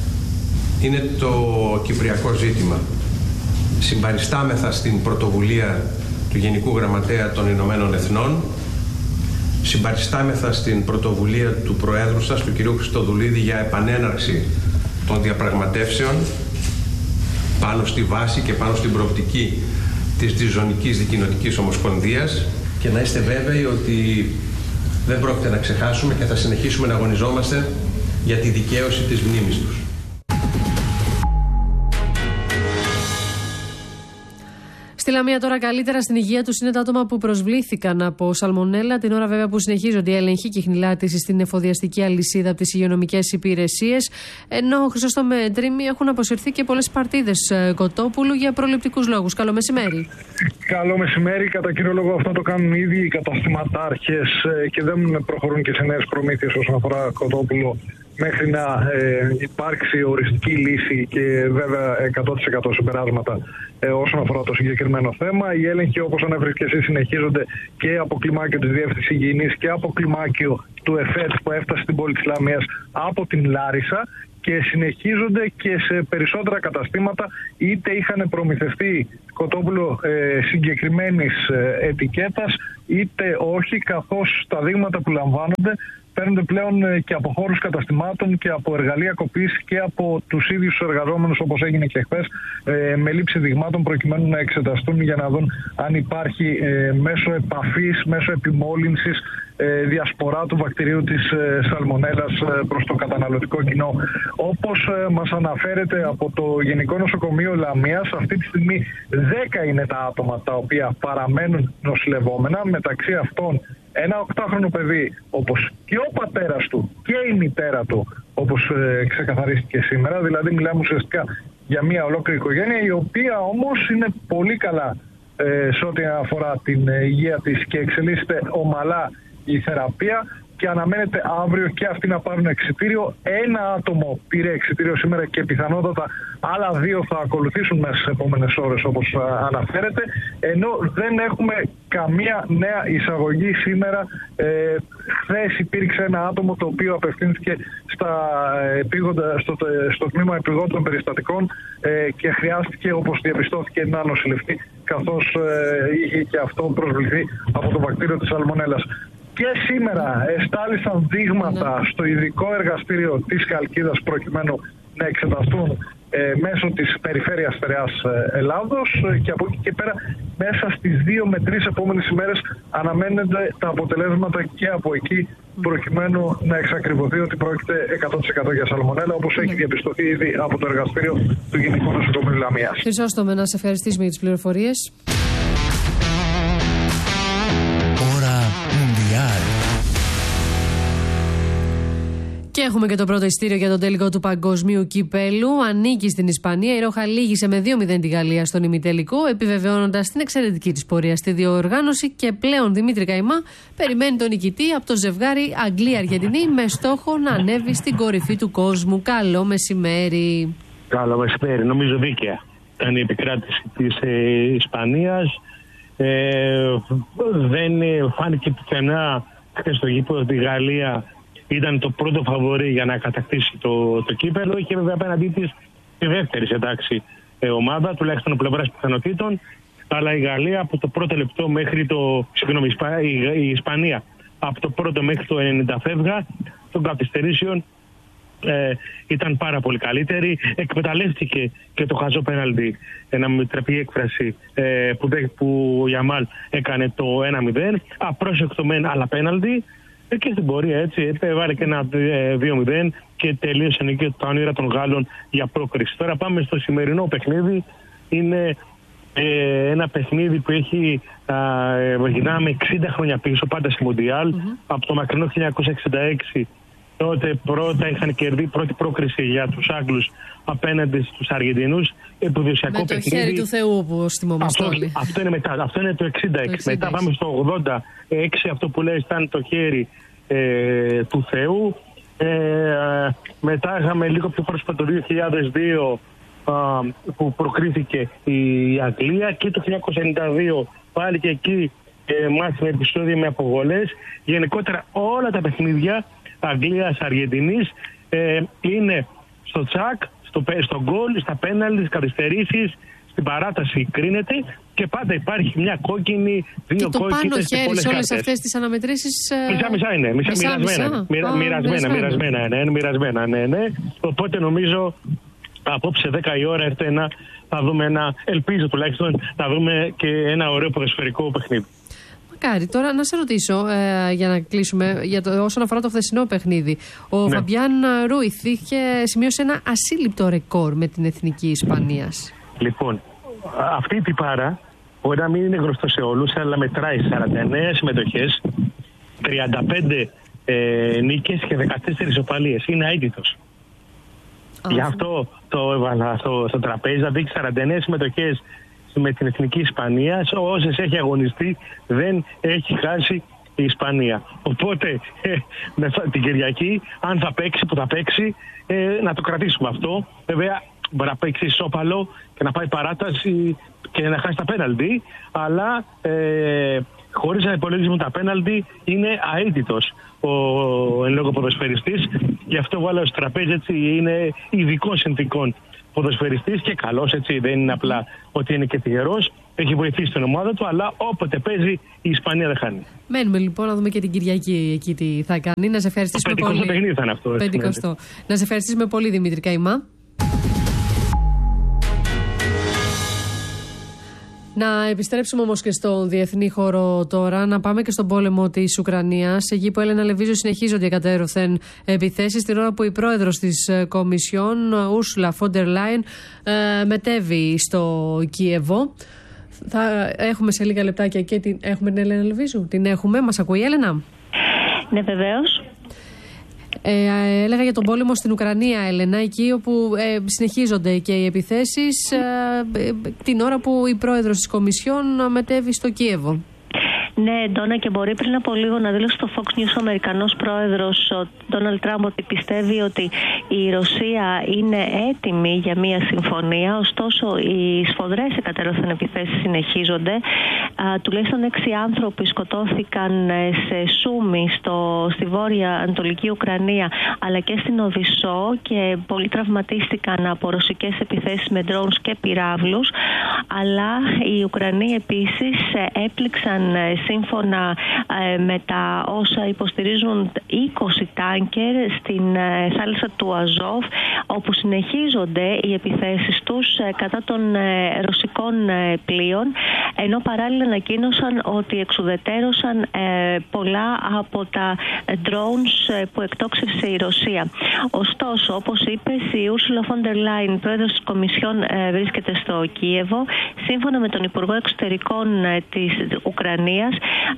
Speaker 23: είναι το κυπριακό ζήτημα. Συμπαριστάμεθα στην πρωτοβουλία του Γενικού Γραμματέα των Ηνωμένων Εθνών, συμπαριστάμεθα στην πρωτοβουλία του Προέδρου σας, του κ. Χριστοδουλίδη, για επανέναρξη των διαπραγματεύσεων πάνω στη βάση και πάνω στην προοπτική της Διζωνικής Δικοινοτικής Ομοσπονδίας, και Και να είστε βέβαιοι ότι δεν πρόκειται να ξεχάσουμε και θα συνεχίσουμε να αγωνιζόμαστε για τη δικαίωση της μνήμης τους.
Speaker 1: Στη Λαμία τώρα καλύτερα στην υγεία τους είναι τα άτομα που προσβλήθηκαν από σαλμονέλα, την ώρα βέβαια που συνεχίζονται οι έλεγχοι και η χνηλάτιση στην εφοδιαστική αλυσίδα από τις υγειονομικές υπηρεσίες. Ενώ Χρυσόστομε Τρίμη έχουν αποσυρθεί και πολλές παρτίδες κοτόπουλου για προληπτικούς λόγους. Καλό μεσημέρι.
Speaker 5: Καλό μεσημέρι. Κατά κύριο λόγο αυτό το κάνουν ήδη οι καταστηματάρχες και δεν προχωρούν και σε νέες προμήθειες όσον αφορά κοτόπουλο, μέχρι να ε, υπάρξει οριστική λύση και βέβαια εκατό τοις εκατό συμπεράσματα ε, όσον αφορά το συγκεκριμένο θέμα. Οι έλεγχοι, όπως ανέφερες και εσύ, συνεχίζονται και από κλιμάκιο της Διεύθυνσης Υγιεινής και από κλιμάκιο του ΕΦΕΤ που έφτασε στην πόλη της Λαμίας από την Λάρισα, και συνεχίζονται και σε περισσότερα καταστήματα, είτε είχαν προμηθευτεί κοτόπουλο ε, συγκεκριμένης ε, ετικέτας είτε όχι, καθώς τα δείγματα που λαμβάνονται παίρνονται πλέον και από χώρους καταστημάτων και από εργαλεία κοπής και από τους ίδιους τους εργαζόμενους, όπως έγινε και χθες, ε, με λήψη δειγμάτων προκειμένου να εξεταστούν για να δουν αν υπάρχει ε, μέσω επαφής, μέσω επιμόλυνσης, ε, διασπορά του βακτηρίου της ε, σαλμονέλας ε, προς το καταναλωτικό κοινό. Όπως ε, μας αναφέρεται από το Γενικό Νοσοκομείο Λαμίας, αυτή τη στιγμή δέκα είναι τα άτομα τα οποία παραμένουν νοσηλευόμενα, μεταξύ αυτών ένα οκτάχρονο παιδί, όπως και ο πατέρας του και η μητέρα του, όπως ε, ξεκαθαρίστηκε σήμερα. Δηλαδή μιλάμε ουσιαστικά για μια ολόκληρη οικογένεια, η οποία όμως είναι πολύ καλά ε, σε ό,τι αφορά την ε, υγεία της και εξελίσσεται ομαλά η θεραπεία, και αναμένεται αύριο και αυτοί να πάρουν εξιτήριο. Ένα άτομο πήρε εξιτήριο σήμερα και πιθανότατα άλλα δύο θα ακολουθήσουν μέσα στις επόμενες ώρες, όπως αναφέρεται, ενώ δεν έχουμε καμία νέα εισαγωγή σήμερα. Ε, χθες υπήρξε ένα άτομο το οποίο απευθύνθηκε στα επίγοντα, στο, στο τμήμα επιγόντων περιστατικών ε, και χρειάστηκε, όπως διαπιστώθηκε, να νοσηλευτεί, καθώς ε, είχε και αυτό προσβληθεί από το βακτήριο της σαλμονέλας. Και σήμερα εστάλησαν δείγματα στο ειδικό εργαστήριο της Χαλκίδας προκειμένου να εξεταστούν ε, μέσω της Περιφέρειας Στερεάς Ελλάδος, και από εκεί και πέρα μέσα στις δύο με τρεις επόμενες ημέρες αναμένονται τα αποτελέσματα και από εκεί, προκειμένου να εξακριβωθεί ότι πρόκειται εκατό τοις εκατό για σαλμονέλα, όπως έχει διαπιστωθεί ήδη από το εργαστήριο του Γενικού Νοσοκομείου Λαμίας.
Speaker 1: Χρυσόστομε, να σε ευχαριστήσουμε για τις πληροφορίες. Και έχουμε και το πρώτο ειστήριο για τον τελικό του Παγκοσμίου Κυπέλου. Ανήκει στην Ισπανία. Η Ρόχα λύγησε με δύο μηδέν τη Γαλλία στον ημιτελικό, επιβεβαιώνοντας την εξαιρετική της πορεία στη διοργάνωση. Και πλέον Δημήτρη Καϊμά περιμένει τον νικητή από το ζευγάρι Αγγλία-Αργεντινή, με στόχο να ανέβει στην κορυφή του κόσμου. Καλό μεσημέρι.
Speaker 6: Καλό μεσημέρι. Νομίζω δίκαια ήταν η επικράτηση της ε, Ισπανίας. Ε, δεν φάνηκε πουθενά χθες στο γήπεδο ότι η Γαλλία ήταν το πρώτο φαβορί για να κατακτήσει το, το κύπελλο. Είχε βέβαια απέναντί της τη δεύτερη εντάξει ε, ομάδα, τουλάχιστον από πλευράς πιθανότητων. Αλλά η Γαλλία από το πρώτο λεπτό μέχρι το. Συγγνώμη, η, η Ισπανία από το πρώτο μέχρι το ενενήντα φεύγα των καθυστερήσεων ε, ήταν πάρα πολύ καλύτερη. Εκμεταλλεύτηκε και το χαζό πέναλτι, να μην τραπεί η έκφραση, ε, που, που ο Γιαμάλ έκανε το ένα μηδέν. Απρόσεκτο μεν, αλλά πέναλτι. Και στην πορεία έτσι έβαλε και ένα δύο μηδέν και τελείωσε και τα όνειρα των Γάλλων για πρόκριση. Τώρα πάμε στο σημερινό παιχνίδι. Είναι ε, ένα παιχνίδι που έχει ε, γυρνάμε εξήντα χρόνια πίσω, πάντα στη Μοντιάλ, mm-hmm. από το μακρινό χίλια εννιακόσια εξήντα έξι. Τότε πρώτα είχαν κερδίσει πρώτη πρόκριση για τους Άγγλους απέναντι στους Αργεντινούς. Επουδοσιακό
Speaker 1: παιχνίδι. Με το χέρι του Θεού, που θυμόμαστε όλοι.
Speaker 6: Αυτό είναι μετά. Αυτό είναι το εξήντα έξι. Το εξήντα έξι. Μετά πάμε στο ογδόντα έξι. Αυτό που λέει ήταν το χέρι ε, του Θεού. Ε, μετά είχαμε λίγο πιο πρόσφατα το δύο χιλιάδες δύο ε, που προκρίθηκε η Αγγλία. Και το χίλια εννιακόσια ενενήντα δύο πάλι και εκεί ε, μάθαμε επεισόδια με αποβολές. Γενικότερα όλα τα παιχνίδια Αγγλίας-Αργεντινής ε, είναι στο τσακ, στο, στο γκολ, στα πέναλτι, στις καθυστερήσεις, στην παράταση κρίνεται, και πάντα υπάρχει μια κόκκινη, δύο κόκκινες και πολλές κάρτες. Και το πάνω χέρι σε όλες
Speaker 1: αυτές τις αναμετρήσεις... Ε...
Speaker 6: Μισά-μισά είναι, μισά, μισά, μοιρασμένα, μοιρα, Α, μοιρασμένα, μοιρασμένα, ναι, μοιρασμένα, ναι, ναι. Οπότε νομίζω απόψε δέκα η ώρα έρθει ένα, θα δούμε ένα, ελπίζω τουλάχιστον, να δούμε και ένα ωραίο ποδοσφαιρικό παιχνίδι.
Speaker 1: Μακάρι. Τώρα να σε ρωτήσω, ε, για να κλείσουμε, για το, όσον αφορά το χθεσινό παιχνίδι. Ο ναι. Φαμπιάν Ρούιθ είχε σημειώσει ένα ασύλληπτο ρεκόρ με την εθνική Ισπανίας.
Speaker 6: Λοιπόν, αυτή η τυπάρα μπορεί να μην είναι γνωστό σε όλους, αλλά μετράει σαράντα εννέα συμμετοχές, τριάντα πέντε ε, νίκες και δεκατέσσερις ισοπαλίες. Είναι αίτητος. Γι' αυτό το έβαλα στο, στο τραπέζι, να δείξει σαράντα εννέα συμμετοχές με την εθνική Ισπανία. Όσες έχει αγωνιστεί, δεν έχει χάσει η Ισπανία. Οπότε ε, με, την Κυριακή, αν θα παίξει, που θα παίξει, ε, να το κρατήσουμε αυτό. Βέβαια, μπορεί να παίξει ισόπαλο και να πάει παράταση και να χάσει τα πέναλτι, αλλά ε, χωρίς να υπολογίζουμε τα πέναλτι είναι αίτητος ο εν λόγω ποδοσφαιριστής. Γι' αυτό βάλω στο τραπέζι, έτσι, είναι ειδικών συνθηκών ποδοσφαιριστής και καλός, έτσι, δεν είναι απλά ότι είναι και τυχερός. Έχει βοηθήσει την ομάδα του, αλλά όποτε παίζει η Ισπανία δεν χάνει.
Speaker 1: Μένουμε λοιπόν να δούμε και την Κυριακή εκεί τι θα κάνει. Να σε ευχαριστήσουμε
Speaker 6: το
Speaker 1: πολύ.
Speaker 6: Το παιχνίδι θα είναι αυτό.
Speaker 1: πεντηκοστό. Να σε ευχαριστήσουμε πολύ, Δημήτρη Καϊμά. Να επιστρέψουμε όμως και στο διεθνή χώρο τώρα, να πάμε και στον πόλεμο της Ουκρανίας. Εκεί που Έλενα Λεβίζου συνεχίζονται οι κατέρωθεν επιθέσεις, την ώρα που η πρόεδρος της Κομισιόν, Ursula von der Leyen, μετέβη στο Κίεβο. Θα έχουμε σε λίγα λεπτάκια και την... Έχουμε την Έλενα Λεβίζου. Την έχουμε. Μας ακούει η Έλενα?
Speaker 8: Ναι, βεβαίως.
Speaker 1: Ε, έλεγα για τον πόλεμο στην Ουκρανία, Έλενα, εκεί όπου ε, συνεχίζονται και οι επιθέσεις ε, ε, την ώρα που η πρόεδρος της Κομισιόν μετέβη στο Κίεβο.
Speaker 8: Ναι, Ντόνα, και μπορεί πριν από λίγο να δήλωσε στο Fox News ο Αμερικανός πρόεδρος, ο Ντόναλντ Τραμπ, ότι πιστεύει ότι η Ρωσία είναι έτοιμη για μια συμφωνία. Ωστόσο, οι σφοδρές εκατέρωθεν επιθέσεις συνεχίζονται. Α, τουλάχιστον έξι άνθρωποι σκοτώθηκαν σε Σούμι, στο, στη βόρεια ανατολική Ουκρανία, αλλά και στην Οδυσσό, και πολλοί τραυματίστηκαν από ρωσικές επιθέσεις με drones και πυράβλους. Αλλά οι Ουκρανοί επίσης έπληξαν, σύμφωνα ε, με τα όσα υποστηρίζουν, είκοσι τάνκερ στην ε, θάλασσα του Αζόφ, όπου συνεχίζονται οι επιθέσεις τους ε, κατά των ε, ρωσικών ε, πλοίων, ενώ παράλληλα ανακοίνωσαν ότι εξουδετέρωσαν ε, πολλά από τα drones ε, που εκτόξευσε η Ρωσία. Ωστόσο, όπως είπες, η Ursula von der Leyen, πρόεδρος της Κομισιόν, ε, βρίσκεται στο Κίεβο. Σύμφωνα με τον Υπουργό Εξωτερικών ε, της Ουκρανίας,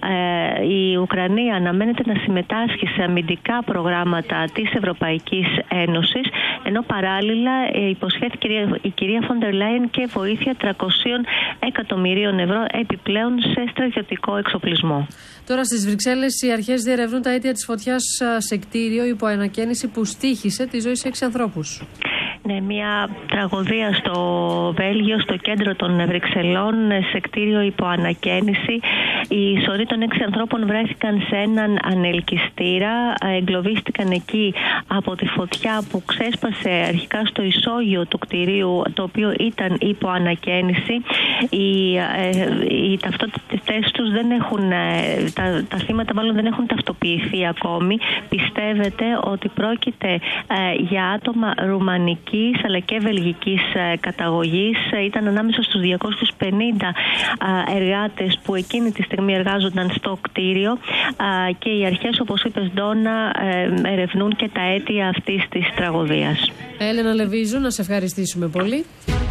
Speaker 8: η Ουκρανία αναμένεται να συμμετάσχει σε αμυντικά προγράμματα της Ευρωπαϊκής Ένωσης, ενώ παράλληλα υποσχέθηκε η κυρία Φόντερ Λάιεν και βοήθεια τριακόσια εκατομμυρίων ευρώ επιπλέον σε στρατιωτικό εξοπλισμό.
Speaker 1: Τώρα στις Βρυξέλλες οι αρχές διερευνούν τα αίτια της φωτιάς σε κτίριο υπό ανακαίνιση που στοίχησε τη ζωή σε έξι ανθρώπους.
Speaker 8: Ναι, μια τραγωδία στο Βέλγιο, στο κέντρο των Βρυξελών, σε κτίριο υπό ανακαίνιση. Οι σωροί των έξι ανθρώπων βρέθηκαν σε έναν ανελκυστήρα, εγκλωβίστηκαν εκεί από τη φωτιά που ξέσπασε αρχικά στο ισόγειο του κτηρίου, το οποίο ήταν υπό ανακαίνιση. Οι, οι ταυτότητες τους δεν έχουν, τα, τα θύματα μάλλον δεν έχουν ταυτοποιηθεί ακόμη. Πιστεύετε ότι πρόκειται για άτομα ρουμανικής αλλά και βελγικής καταγωγής. Ήταν ανάμεσα στους διακόσιους πενήντα εργάτες που εκείνη τη στιγμή εργάζονταν στο κτίριο, και οι αρχές, όπως είπες, Ντόνα, ερευνούν και τα αίτια αυτής της τραγωδίας.
Speaker 1: Έλενα Λεβίζου, να σε ευχαριστήσουμε πολύ.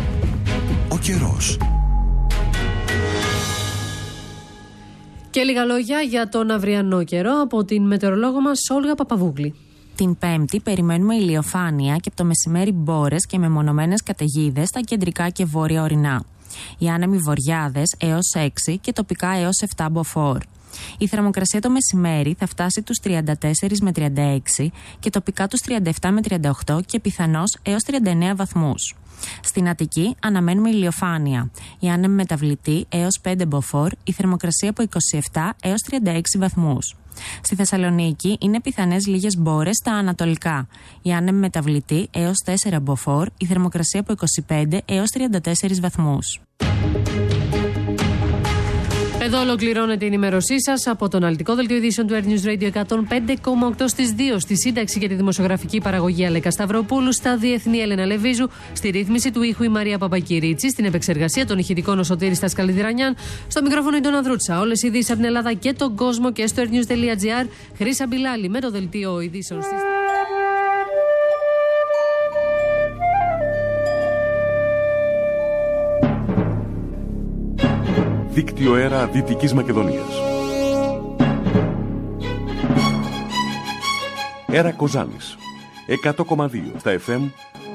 Speaker 9: Ο καιρός.
Speaker 1: Και λίγα λόγια για τον αυριανό καιρό από την μετεωρολόγο μας Όλγα Παπαβούγκλη.
Speaker 10: Την Πέμπτη περιμένουμε ηλιοφάνεια και από το μεσημέρι μπόρες και μεμονωμένες καταιγίδες στα κεντρικά και βόρεια ορεινά. Οι άνεμοι βορειάδες έως έξι και τοπικά έως επτά μποφόρ. Η θερμοκρασία το μεσημέρι θα φτάσει τους τριάντα τέσσερα με τριάντα έξι και τοπικά τους τριάντα επτά με τριάντα οκτώ και πιθανώς έως τριάντα εννέα βαθμούς. Στην Αττική αναμένουμε ηλιοφάνεια. Η άνεμοι μεταβλητή έως πέντε μποφόρ, η θερμοκρασία από είκοσι επτά έως τριάντα έξι βαθμούς. Στη Θεσσαλονίκη είναι πιθανές λίγες μπόρες στα ανατολικά. Η άνεμη μεταβλητή έως τέσσερα μποφόρ, η θερμοκρασία από είκοσι πέντε έως τριάντα τέσσερα βαθμούς.
Speaker 1: Εδώ ολοκληρώνεται η ενημέρωσή σας από το αναλυτικό δελτίο ειδήσεων του Air News Radio εκατόν πέντε κόμμα οκτώ στις δύο, στη σύνταξη και τη δημοσιογραφική παραγωγή Αλέκα Σταυροπούλου, στα διεθνή Έλενα Λεβίζου, στη ρύθμιση του ήχου η Μαρία Παπακυρίτσι, στην επεξεργασία των ηχητικών ο Σωτήρης Τασκαλιδρανιάν, στο μικρόφωνο η Ντόνα Δρούτσα. Όλες οι ειδήσεις από την Ελλάδα και τον κόσμο και στο airnews τελεία gr. Χρύσα Μπιλάλη με το δελτίο ειδήσεων στις...
Speaker 11: Δίκτυο Αέρα Δυτικής Μακεδονίας. Αέρα Κοζάνης εκατό κόμμα δύο στα εφ εμ